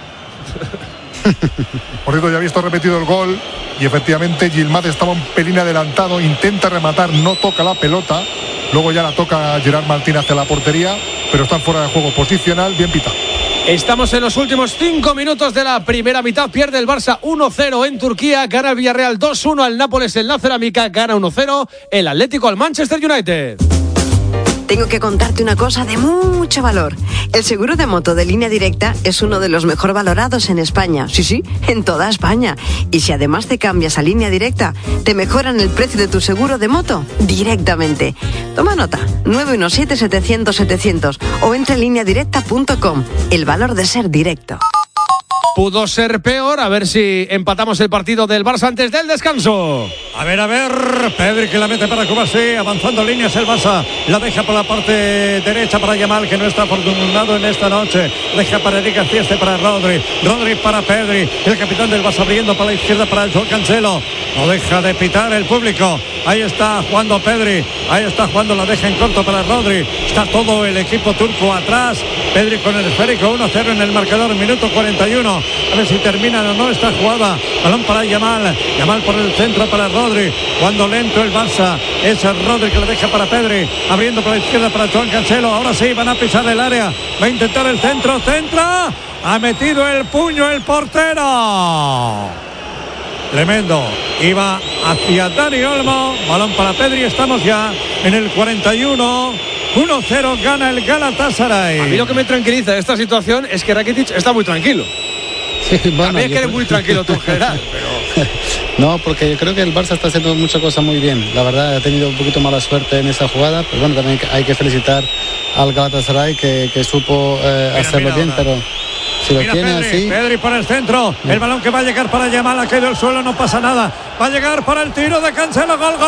S11: Por cierto, ya he visto repetido el gol y efectivamente Yilmaz estaba un pelín adelantado, intenta rematar, no toca la pelota, luego ya la toca Gerard Martín hacia la portería, pero están fuera de juego posicional, bien pitado.
S3: Estamos en los últimos 5 minutos de la primera mitad. Pierde el Barça 1-0 en Turquía, gana el Villarreal 2-1 al Nápoles en la Cerámica, gana 1-0 el Atlético al Manchester United.
S21: Tengo que contarte una cosa de mucho valor. El seguro de moto de Línea Directa es uno de los mejor valorados en España. Sí, en toda España. Y si además te cambias a Línea Directa, te mejoran el precio de tu seguro de moto directamente. Toma nota, 917-700-700 o entra en lineadirecta.com. El valor de ser directo.
S3: Pudo ser peor, a ver si empatamos el partido del Barça antes del descanso.
S2: A ver, Pedri que la mete para Kovacic, avanzando líneas el Barça, la deja por la parte derecha para Yamal, que no está afortunado en esta noche, deja para Eric García, para Rodri para Pedri, el capitán del Barça abriendo para la izquierda para Joao Cancelo, no deja de pitar el público, ahí está jugando Pedri, ahí está jugando, la deja en corto para Rodri, está todo el equipo turco atrás, Pedri con el esférico, 1-0 en el marcador, minuto 41, a ver si terminan o no esta jugada, balón para Yamal por el centro para Rodri, cuando lento el Barça, es Rodri que le deja para Pedri, abriendo por la izquierda para Joao Cancelo, ahora sí van a pisar el área, va a intentar el centro, ha metido el puño el portero, tremendo, iba hacia Dani Olmo, balón para Pedri, estamos ya en el 41, 1-0 gana el Galatasaray.
S3: A mí lo que me tranquiliza de esta situación es que Rakitic está muy tranquilo.
S7: Sí, bueno,
S3: a mí es que eres muy tranquilo tú en general, pero...
S7: No, porque yo creo que el Barça está haciendo muchas cosas muy bien. La verdad, ha tenido un poquito mala suerte en esa jugada, pero bueno, también hay que felicitar al Galatasaray que supo hacerlo bien, pero si lo tiene así...
S2: Pedri por el centro, el balón que va a llegar para Yamal, ha caído al suelo, no pasa nada. Va a llegar para el tiro de Cancelo, gol.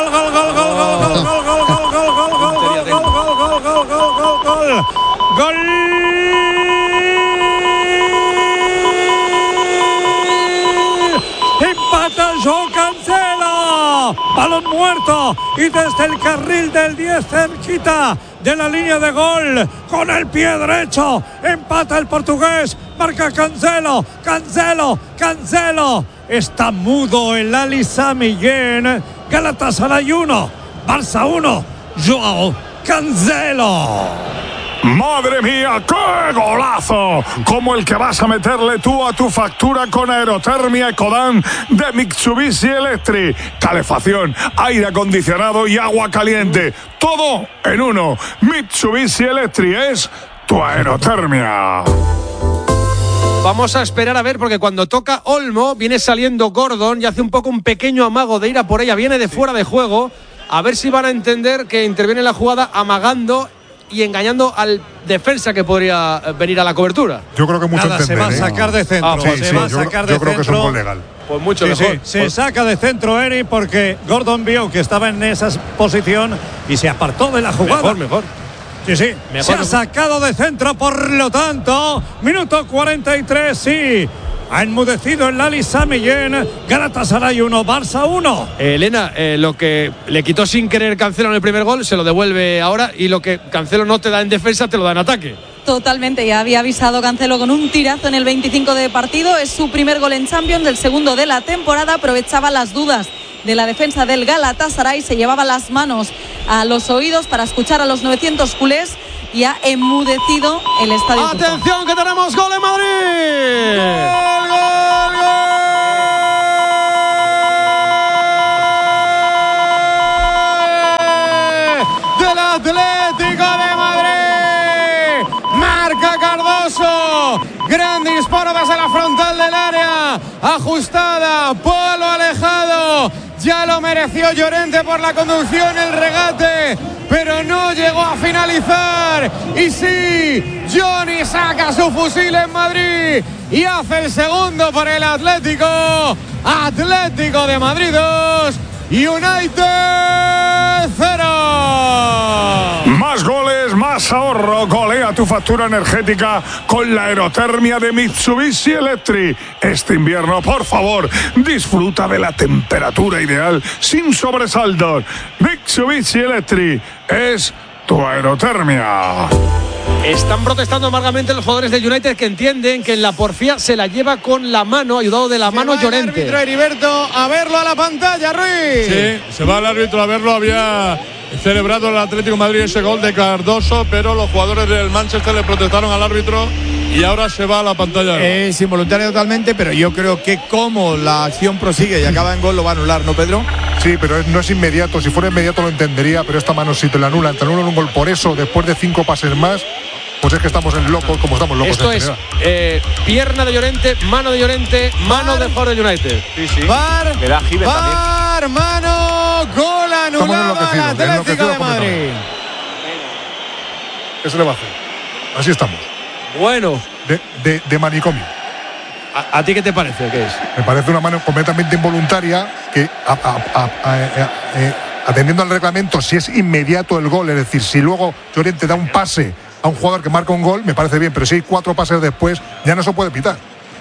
S2: Empata Joao Cancelo, balón muerto y desde el carril del 10 cerquita de la línea de gol con el pie derecho empata el portugués, marca Cancelo, está mudo el Ali Sami Yen. Galatasaray 1, Barça 1, Joao Cancelo.
S8: ¡Madre mía, qué golazo! Como el que vas a meterle tú a tu factura con Aerotermia Ecodan de Mitsubishi Electric. Calefacción, aire acondicionado y agua caliente. Todo en uno. Mitsubishi Electric es tu aerotermia.
S3: Vamos a esperar a ver, porque cuando toca Olmo viene saliendo Gordon y hace un poco un pequeño amago de ir a por ella, viene de fuera de juego. A ver si van a entender que interviene en la jugada amagando y engañando al defensa que podría venir a la cobertura.
S11: Yo creo que mucho
S2: Nada, se va a sacar de centro.
S11: Yo creo que es un gol legal.
S3: Pues mucho
S2: sí,
S3: mejor.
S2: Sí, se saca de centro Eri porque Gordon vio que estaba en esa posición y se apartó de la jugada.
S3: Mejor.
S2: Sí,
S3: Mejor.
S2: Se ha sacado de centro, por lo tanto, minuto 43, sí. Ha enmudecido el Ali Sami Yen. Galatasaray 1, Barça 1.
S3: Elena, lo que le quitó sin querer Cancelo en el primer gol, se lo devuelve ahora, y lo que Cancelo no te da en defensa, te lo da en ataque.
S1: Totalmente, ya había avisado Cancelo con un tirazo en el 25 de partido. Es su primer gol en Champions, el segundo de la temporada. Aprovechaba las dudas de la defensa del Galatasaray, se llevaba las manos a los oídos para escuchar a los 900 culés y ha enmudecido el estadio.
S3: ¡Atención, que tenemos gol en Madrid!
S5: ¡Gol del Atlético de Madrid! Marca Cardoso. Gran disparo desde la frontal del área. Ajustada, palo alejado. Ya lo mereció Llorente por la conducción, el regate, pero no llegó a finalizar. Y sí, Johnny saca su fusil en Madrid y hace el segundo por el Atlético. Atlético de Madrid 2, United 0.
S8: Más goles, más ahorro. Golea tu factura energética con la aerotermia de Mitsubishi Electric. Este invierno, por favor, disfruta de la temperatura ideal sin sobresaltos. Mitsubishi Electric es tu aerotermia.
S3: Están protestando amargamente los jugadores del United, que entienden que en la porfía se la lleva con la mano, ayudado de la mano Llorente.
S5: El árbitro Heriberto a verlo a la pantalla, Ruiz.
S20: Sí, se va el árbitro a verlo. Había celebrado el Atlético de Madrid ese gol de Cardoso, pero los jugadores del Manchester le protestaron al árbitro y ahora se va a la pantalla.
S12: Es involuntario totalmente, pero yo creo que como la acción prosigue y acaba en gol, lo va a anular, ¿no, Pedro?
S11: Sí, pero no es inmediato. Si fuera inmediato lo entendería, pero esta mano si te la anulan, un gol por eso, después de 5 pases más, pues es que estamos en locos, como estamos locos.
S3: Esto es pierna de Llorente, mano de Llorente, mano de jugador de United.
S15: Sí.
S5: Bar,
S15: Le da Given también.
S5: mano, gol anulado al Atlético de Madrid.
S11: ¿Qué se le va a hacer? Así estamos.
S3: Bueno.
S11: De manicomio.
S3: ¿A ti qué te parece? ¿Qué es?
S11: Me parece una mano completamente involuntaria que, atendiendo al reglamento, si es inmediato el gol, es decir, si luego Llorente da un pase a un jugador que marca un gol, me parece bien, pero si hay 4 pases después, ya no se puede pitar.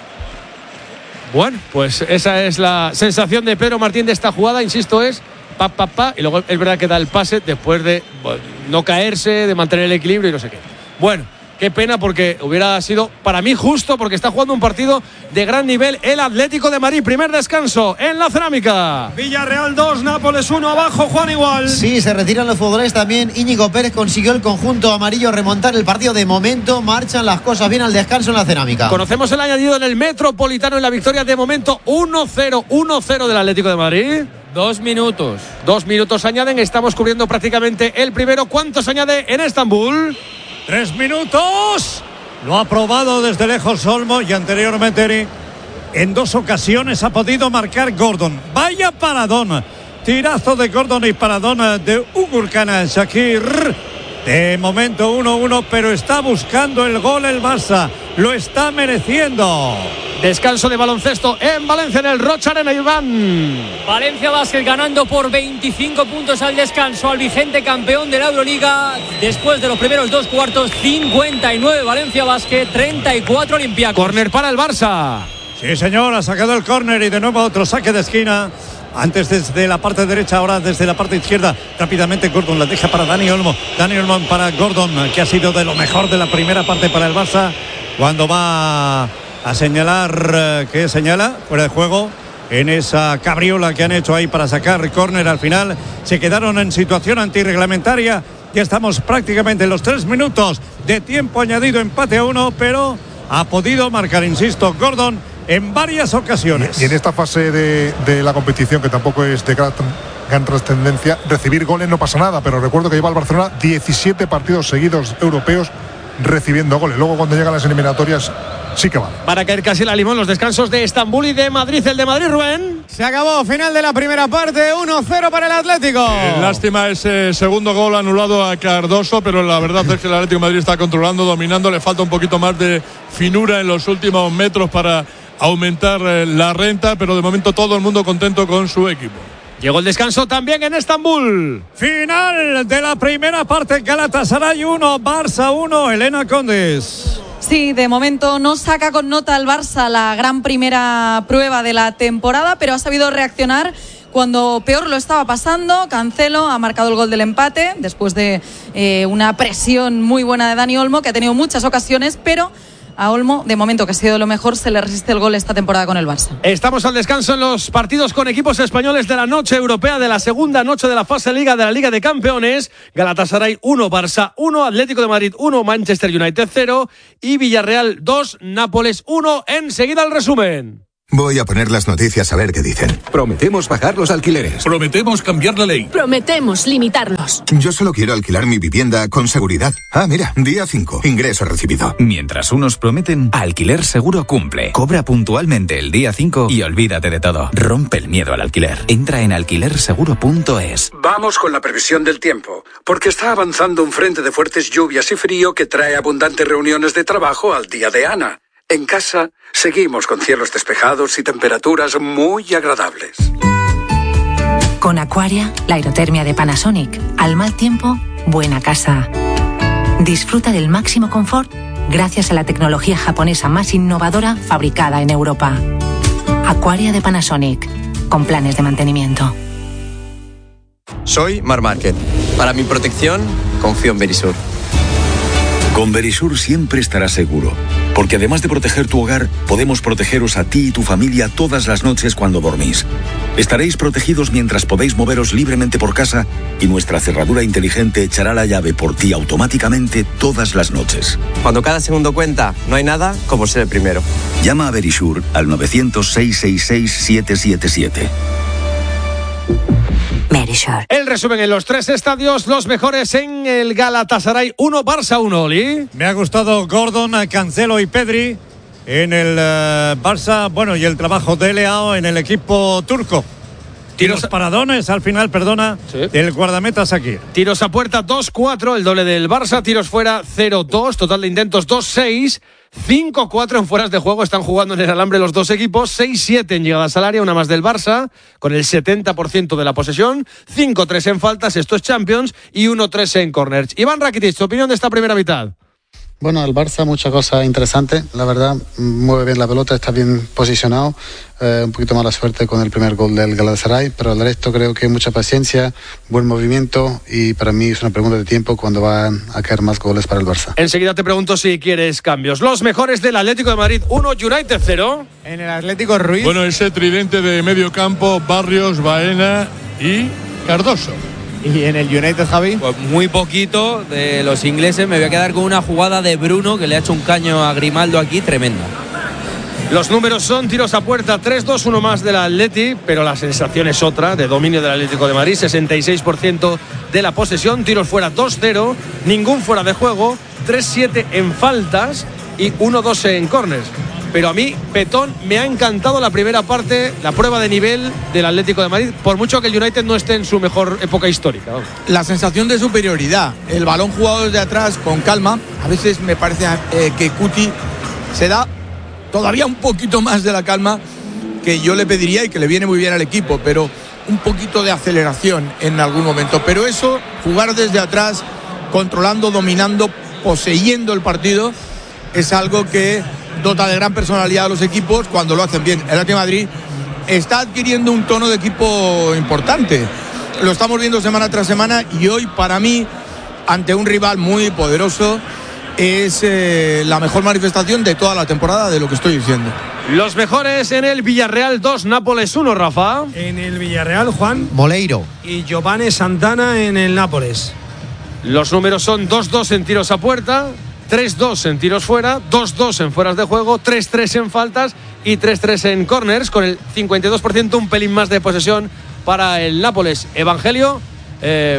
S3: Bueno, pues esa es la sensación de Pedro Martín de esta jugada, insisto, es pa, y luego es verdad que da el pase después de no caerse, de mantener el equilibrio y no sé qué. Bueno, qué pena, porque hubiera sido para mí justo, porque está jugando un partido de gran nivel el Atlético de Madrid. Primer descanso en la Cerámica.
S4: Villarreal 2, Nápoles 1, abajo, Juan igual.
S9: Sí, se retiran los futbolistas también. Íñigo Pérez consiguió el conjunto amarillo remontar el partido. De momento marchan las cosas bien al descanso en la Cerámica.
S3: Conocemos el añadido en el Metropolitano en la victoria de momento 1-0 del Atlético de Madrid.
S18: 2 minutos.
S3: 2 minutos añaden, estamos cubriendo prácticamente el primero. ¿Cuántos añade en Estambul?
S2: 3 minutos. Lo ha probado desde lejos Olmo y anteriormente Eric. En 2 ocasiones ha podido marcar Gordon. Vaya paradón. Tirazo de Gordon y paradón de Ugurkan Shakir. De momento 1-1, pero está buscando el gol el Barça. Lo está mereciendo.
S3: Descanso de baloncesto en Valencia, en el Rocha Arena, Iván.
S18: Valencia Basket ganando por 25 puntos al descanso al vigente campeón de la Euroliga. Después de los primeros 2 cuartos, 59 Valencia Basket, 34 Olympiacos.
S3: Córner para el Barça.
S2: Sí, señor, ha sacado el córner y de nuevo otro saque de esquina. Antes desde la parte derecha, ahora desde la parte izquierda. Rápidamente Gordon la deja para Dani Olmo. Dani Olmo para Gordon, que ha sido de lo mejor de la primera parte para el Barça. Cuando va a señalar, ¿qué señala? Fuera de juego. En esa cabriola que han hecho ahí para sacar córner, al final se quedaron en situación antirreglamentaria. Ya estamos prácticamente en los 3 minutos de tiempo añadido, empate a 1, pero ha podido marcar, insisto, Gordon en varias ocasiones.
S11: Y en esta fase de la competición, que tampoco es de gran trascendencia, recibir goles no pasa nada, pero recuerdo que lleva el Barcelona 17 partidos seguidos europeos recibiendo goles. Luego, cuando llegan las eliminatorias, sí que vale.
S3: Para caer casi la limón los descansos de Estambul y de Madrid. El de Madrid, Rubén.
S5: Se acabó, final de la primera parte, 1-0 para el Atlético.
S20: Lástima ese segundo gol anulado a Cardoso, pero la verdad es que el Atlético de Madrid está controlando, dominando. Le falta un poquito más de finura en los últimos metros para aumentar la renta, pero de momento todo el mundo contento con su equipo.
S3: Llegó el descanso también en Estambul.
S2: Final de la primera parte, Galatasaray 1, Barça 1, Elena Condes.
S1: Sí, de momento no saca con nota al Barça la gran primera prueba de la temporada, pero ha sabido reaccionar cuando peor lo estaba pasando. Cancelo ha marcado el gol del empate después de una presión muy buena de Dani Olmo, que ha tenido muchas ocasiones, pero a Olmo, de momento que ha sido lo mejor, se le resiste el gol esta temporada con el Barça.
S3: Estamos al descanso en los partidos con equipos españoles de la noche europea, de la segunda noche de la fase Liga de la Liga de Campeones. Galatasaray 1, Barça 1, Atlético de Madrid 1, Manchester United 0 y Villarreal 2, Nápoles 1. Enseguida el resumen.
S6: Voy a poner las noticias a ver qué dicen. Prometemos bajar los alquileres.
S22: Prometemos cambiar la ley.
S23: Prometemos limitarlos.
S6: Yo solo quiero alquilar mi vivienda con seguridad. Ah, mira, día 5, ingreso recibido.
S24: Mientras unos prometen, Alquiler Seguro cumple. Cobra puntualmente el día 5 y olvídate de todo. Rompe el miedo al alquiler. Entra en alquilerseguro.es.
S25: Vamos con la previsión del tiempo, porque está avanzando un frente de fuertes lluvias y frío que trae abundantes reuniones de trabajo al día de Ana. En casa, seguimos con cielos despejados y temperaturas muy agradables.
S26: Con Aquaria, la aerotermia de Panasonic. Al mal tiempo, buena casa. Disfruta del máximo confort gracias a la tecnología japonesa más innovadora fabricada en Europa. Aquaria de Panasonic, con planes de mantenimiento.
S27: Soy Mar Márquez. Para mi protección, confío en Verisur.
S28: Con Verisur siempre estarás seguro, porque además de proteger tu hogar, podemos protegeros a ti y tu familia todas las noches cuando dormís. Estaréis protegidos mientras podéis moveros libremente por casa y nuestra cerradura inteligente echará la llave por ti automáticamente todas las noches.
S27: Cuando cada segundo cuenta, no hay nada como ser el primero.
S28: Llama a Verisur al 900-666-777.
S26: Verisur.
S3: El resumen en los tres estadios, los mejores en el Galatasaray 1, Barça 1, Oli.
S2: Me ha gustado Gordon, Cancelo y Pedri en el Barça, bueno, y el trabajo de Leao en el equipo turco. Tiros paradones al final, del guardameta Sakir.
S3: Tiros a puerta 2-4, el doble del Barça. Tiros fuera 0-2, total de intentos 2-6. 5-4 en fueras de juego, están jugando en el alambre los dos equipos. 6-7 en llegadas al área, una más del Barça, con el 70% de la posesión. 5-3 en faltas, esto es Champions. Y 1-3 en corners. Iván Rakitic, tu opinión de esta primera mitad.
S7: Bueno, el Barça, mucha cosa interesante, la verdad, mueve bien la pelota, está bien posicionado, un poquito mala suerte con el primer gol del Galatasaray, pero el resto creo que mucha paciencia, buen movimiento y para mí es una pregunta de tiempo cuando van a caer más goles para el Barça.
S3: Enseguida te pregunto si quieres cambios. Los mejores del Atlético de Madrid 1, United 0.
S12: En el Atlético Ruiz.
S20: Bueno, ese tridente de medio campo, Barrios, Baena y Cardoso.
S12: ¿Y en el United, Javi?
S29: Pues muy poquito de los ingleses. Me voy a quedar con una jugada de Bruno que le ha hecho un caño a Grimaldo aquí tremenda.
S3: Los números son tiros a puerta 3-2, uno más del Atleti, pero la sensación es otra, de dominio del Atlético de Madrid, 66% de la posesión, tiros fuera 2-0, ningún fuera de juego, 3-7 en faltas y 1-2 en corners. Pero a mí, Petón, me ha encantado la primera parte, la prueba de nivel del Atlético de Madrid, por mucho que el United no esté en su mejor época histórica.
S12: La sensación de superioridad, el balón jugado desde atrás con calma. A veces me parece que Cuti se da todavía un poquito más de la calma que yo le pediría y que le viene muy bien al equipo, pero un poquito de aceleración en algún momento. Pero eso, jugar desde atrás, controlando, dominando, poseyendo el partido, es algo que dota de gran personalidad a los equipos cuando lo hacen bien. El Atlético de Madrid está adquiriendo un tono de equipo importante. Lo estamos viendo semana tras semana y hoy, para mí, ante un rival muy poderoso, es la mejor manifestación de toda la temporada de lo que estoy diciendo.
S3: Los mejores en el Villarreal 2, Nápoles 1, Rafa.
S4: En el Villarreal, Juan
S9: Moleiro
S4: y Giovanni Santana en el Nápoles.
S3: Los números son 2-2 en tiros a puerta, 3-2 en tiros fuera, 2-2 en fueras de juego, 3-3 en faltas y 3-3 en corners, con el 52%, un pelín más de posesión para el Nápoles. Evangelio,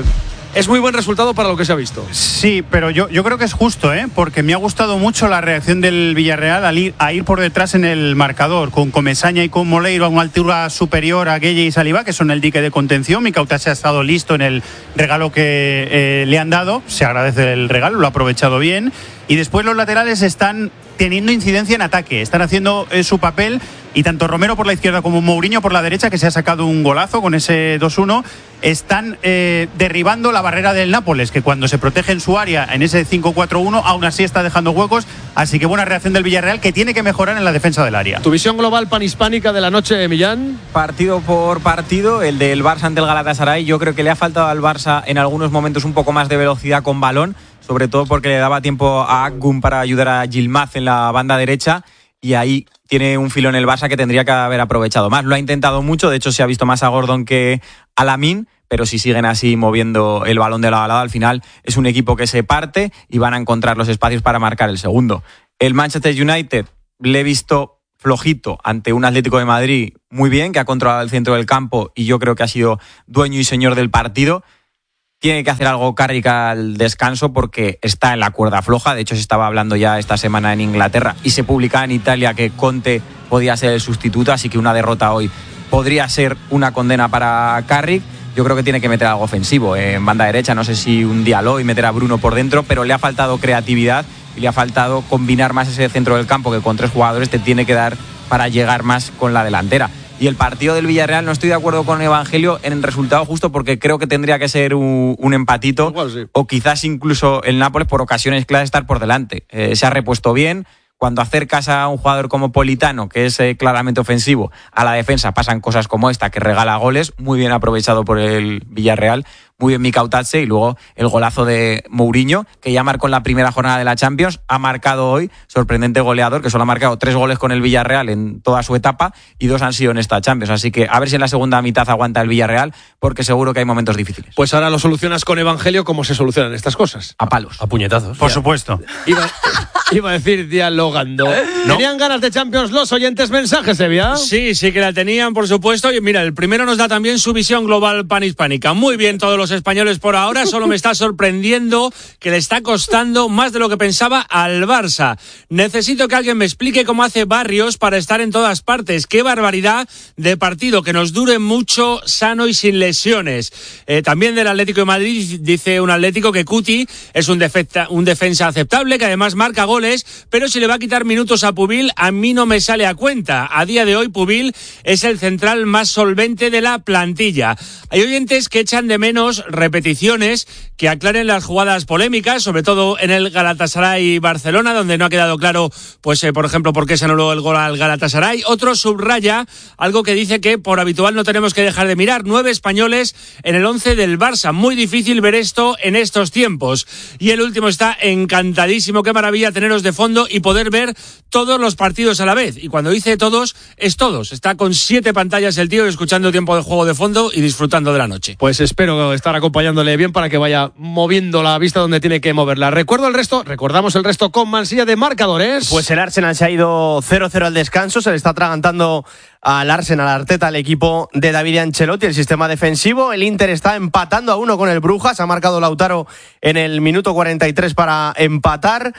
S3: es muy buen resultado para lo que se ha visto.
S8: Sí, pero yo creo que es justo, porque me ha gustado mucho la reacción del Villarreal a ir por detrás en el marcador, con Comesaña y con Moleiro a una altura superior a Gueye y Saliba, que son el dique de contención. Mikautase ha estado listo en el regalo que le han dado, se agradece el regalo, lo ha aprovechado bien. Y después los laterales están teniendo incidencia en ataque, están haciendo su papel, y tanto Romero por la izquierda como Mourinho por la derecha, que se ha sacado un golazo con ese 2-1, están derribando la barrera del Nápoles, que cuando se protege en su área en ese 5-4-1 aún así está dejando huecos. Así que buena reacción del Villarreal, que tiene que mejorar en la defensa del área.
S3: Tu visión global panhispánica de la noche, Millán.
S15: Partido por partido, el del Barça ante el Galatasaray. Yo creo que le ha faltado al Barça en algunos momentos un poco más de velocidad con balón, sobre todo porque le daba tiempo a Akgun para ayudar a Yilmaz en la banda derecha, y ahí tiene un filón el Barça que tendría que haber aprovechado más. Lo ha intentado mucho, de hecho se ha visto más a Gordon que a Lamine, pero si siguen así moviendo el balón de lado a lado, al final es un equipo que se parte y van a encontrar los espacios para marcar el segundo. El Manchester United le he visto flojito ante un Atlético de Madrid muy bien, que ha controlado el centro del campo y yo creo que ha sido dueño y señor del partido. Tiene que hacer algo Carrick al descanso porque está en la cuerda floja. De hecho, se estaba hablando ya esta semana en Inglaterra y se publicaba en Italia que Conte podía ser el sustituto, así que una derrota hoy podría ser una condena para Carrick. Yo creo que tiene que meter algo ofensivo en banda derecha. No sé si un Diallo y meter a Bruno por dentro, pero le ha faltado creatividad y le ha faltado combinar más ese centro del campo que con 3 jugadores te tiene que dar para llegar más con la delantera. Y el partido del Villarreal, no estoy de acuerdo con Evangelio en el resultado justo, porque creo que tendría que ser un empatito. Igual, sí. O quizás incluso el Nápoles por ocasiones clave estar por delante. Se ha repuesto bien. Cuando acercas a un jugador como Politano, que es claramente ofensivo, a la defensa pasan cosas como esta, que regala goles, muy bien aprovechado por el Villarreal, muy bien Mikautase, y luego el golazo de Mourinho, que ya marcó en la primera jornada de la Champions, ha marcado hoy, sorprendente goleador, que solo ha marcado 3 goles con el Villarreal en toda su etapa, y 2 han sido en esta Champions, así que a ver si en la segunda mitad aguanta el Villarreal, porque seguro que hay momentos difíciles.
S3: Pues ahora lo solucionas con Evangelio. ¿Cómo se solucionan estas cosas?
S15: A palos.
S10: A puñetazos.
S8: Por supuesto.
S3: Iba a decir dialogando. ¿No? ¿Tenían ganas de Champions los oyentes? Mensajes, Sevilla.
S13: Sí que la tenían, por supuesto. Y mira, el primero nos da también su visión global panhispánica. Muy bien todos los españoles por ahora. Solo me está sorprendiendo que le está costando más de lo que pensaba al Barça. Necesito que alguien me explique cómo hace Barrios para estar en todas partes. Qué barbaridad de partido, que nos dure mucho, sano y sin lesiones. También del Atlético de Madrid dice un Atlético que Cuti es un defensa aceptable, que además marca goles, pero si le va a quitar minutos a Pubil, a mí no me sale a cuenta. A día de hoy Pubil es el central más solvente de la plantilla. Hay oyentes que echan de menos repeticiones, que aclaren las jugadas polémicas, sobre todo en el Galatasaray-Barcelona, donde no ha quedado claro, pues por ejemplo, por qué se anuló el gol al Galatasaray. Otro subraya algo que dice que por habitual no tenemos que dejar de mirar: 9 españoles en el 11 del Barça. Muy difícil ver esto en estos tiempos. Y el último está encantadísimo. Qué maravilla teneros de fondo y poder ver todos los partidos a la vez. Y cuando dice todos, es todos. Está con 7 pantallas el tío, escuchando tiempo de juego de fondo y disfrutando de la noche.
S3: Pues espero estar acompañándole bien para que vaya moviendo la vista donde tiene que moverla. Recordamos el resto con Mansilla de marcadores.
S10: Pues el Arsenal se ha ido 0-0 al descanso, se le está atragantando al Arsenal, Arteta, el equipo de David Ancelotti, el sistema defensivo. El Inter está empatando a 1 con el Brujas, ha marcado Lautaro en el minuto 43 para empatar.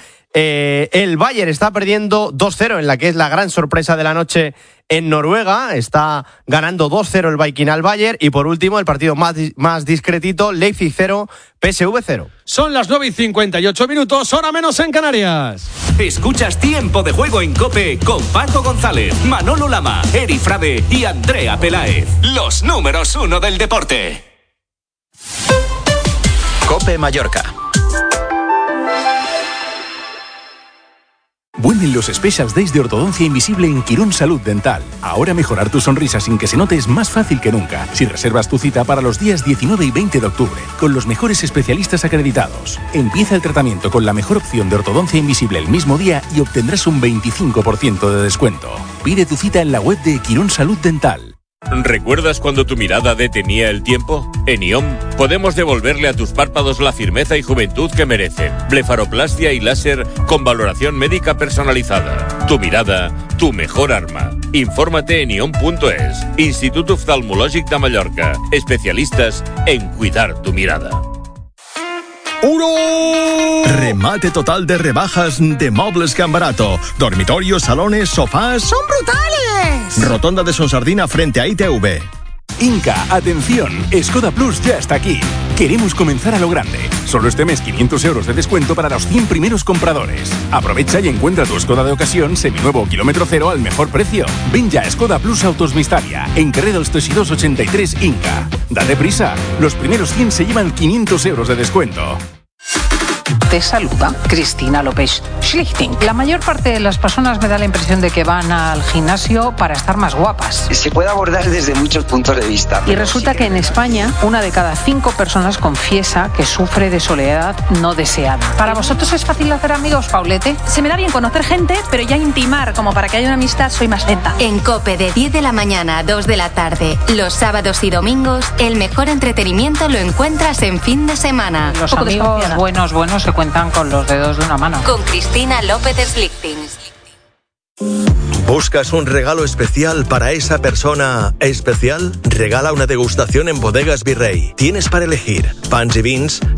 S10: El Bayern está perdiendo 2-0 en la que es la gran sorpresa de la noche en Noruega. Está ganando 2-0 el Viking al Bayern. Y por último, el partido más discretito, Leipzig 0, PSV 0.
S3: Son las 9:58, hora menos en Canarias.
S14: Escuchas Tiempo de Juego en COPE con Paco González, Manolo Lama, Eri Frade y Andrea Peláez. Los números 1 del deporte.
S24: COPE Mallorca.
S16: Vuelven los Special Days de Ortodoncia Invisible en Quirón Salud Dental. Ahora mejorar tu sonrisa sin que se note es más fácil que nunca. Si reservas tu cita para los días 19 y 20 de octubre, con los mejores especialistas acreditados. Empieza el tratamiento con la mejor opción de ortodoncia invisible el mismo día y obtendrás un 25% de descuento. Pide tu cita en la web de Quirón Salud Dental.
S17: ¿Recuerdas cuando tu mirada detenía el tiempo? En IOM podemos devolverle a tus párpados la firmeza y juventud que merecen. Blefaroplastia y láser con valoración médica personalizada. Tu mirada, tu mejor arma. Infórmate en iom.es. Instituto Oftalmològic de Mallorca. Especialistas en cuidar tu mirada.
S1: 1. Remate total de rebajas de Mobles Can Barato. Dormitorios, salones, sofás.
S5: ¡Son brutales!
S1: Rotonda de Sonsardina frente a ITV.
S16: Inca, atención, Skoda Plus ya está aquí. Queremos comenzar a lo grande. Solo este mes 500 euros de descuento para los 100 primeros compradores. Aprovecha y encuentra tu Skoda de ocasión seminuevo kilómetro cero al mejor precio. Ven ya a Skoda Plus Autos Vistalia, en Carrer dels Teixidors 83 Inca. Date prisa, los primeros 100 se llevan 500 euros de descuento.
S6: Te saluda Cristina López Schlichting. La mayor parte de las personas me da la impresión de que van al gimnasio para estar más guapas.
S11: Se puede abordar desde muchos puntos de vista.
S6: Y resulta que en España, 1 de cada 5 personas confiesa que sufre de soledad no deseada. ¿Para vosotros es fácil hacer amigos, Paulete?
S18: Se me da bien conocer gente, pero ya intimar como para que haya una amistad soy más lenta.
S19: En COPE de 10 de la mañana a 2 de la tarde, los sábados y domingos, el mejor entretenimiento lo encuentras en fin de semana.
S6: Los amigos buenos se cuentan con los dedos de una mano.
S19: Con Cristina López Slichting.
S21: ¿Buscas un regalo especial para esa persona especial? Regala una degustación en Bodegas Virrey. Tienes para elegir pans y vins,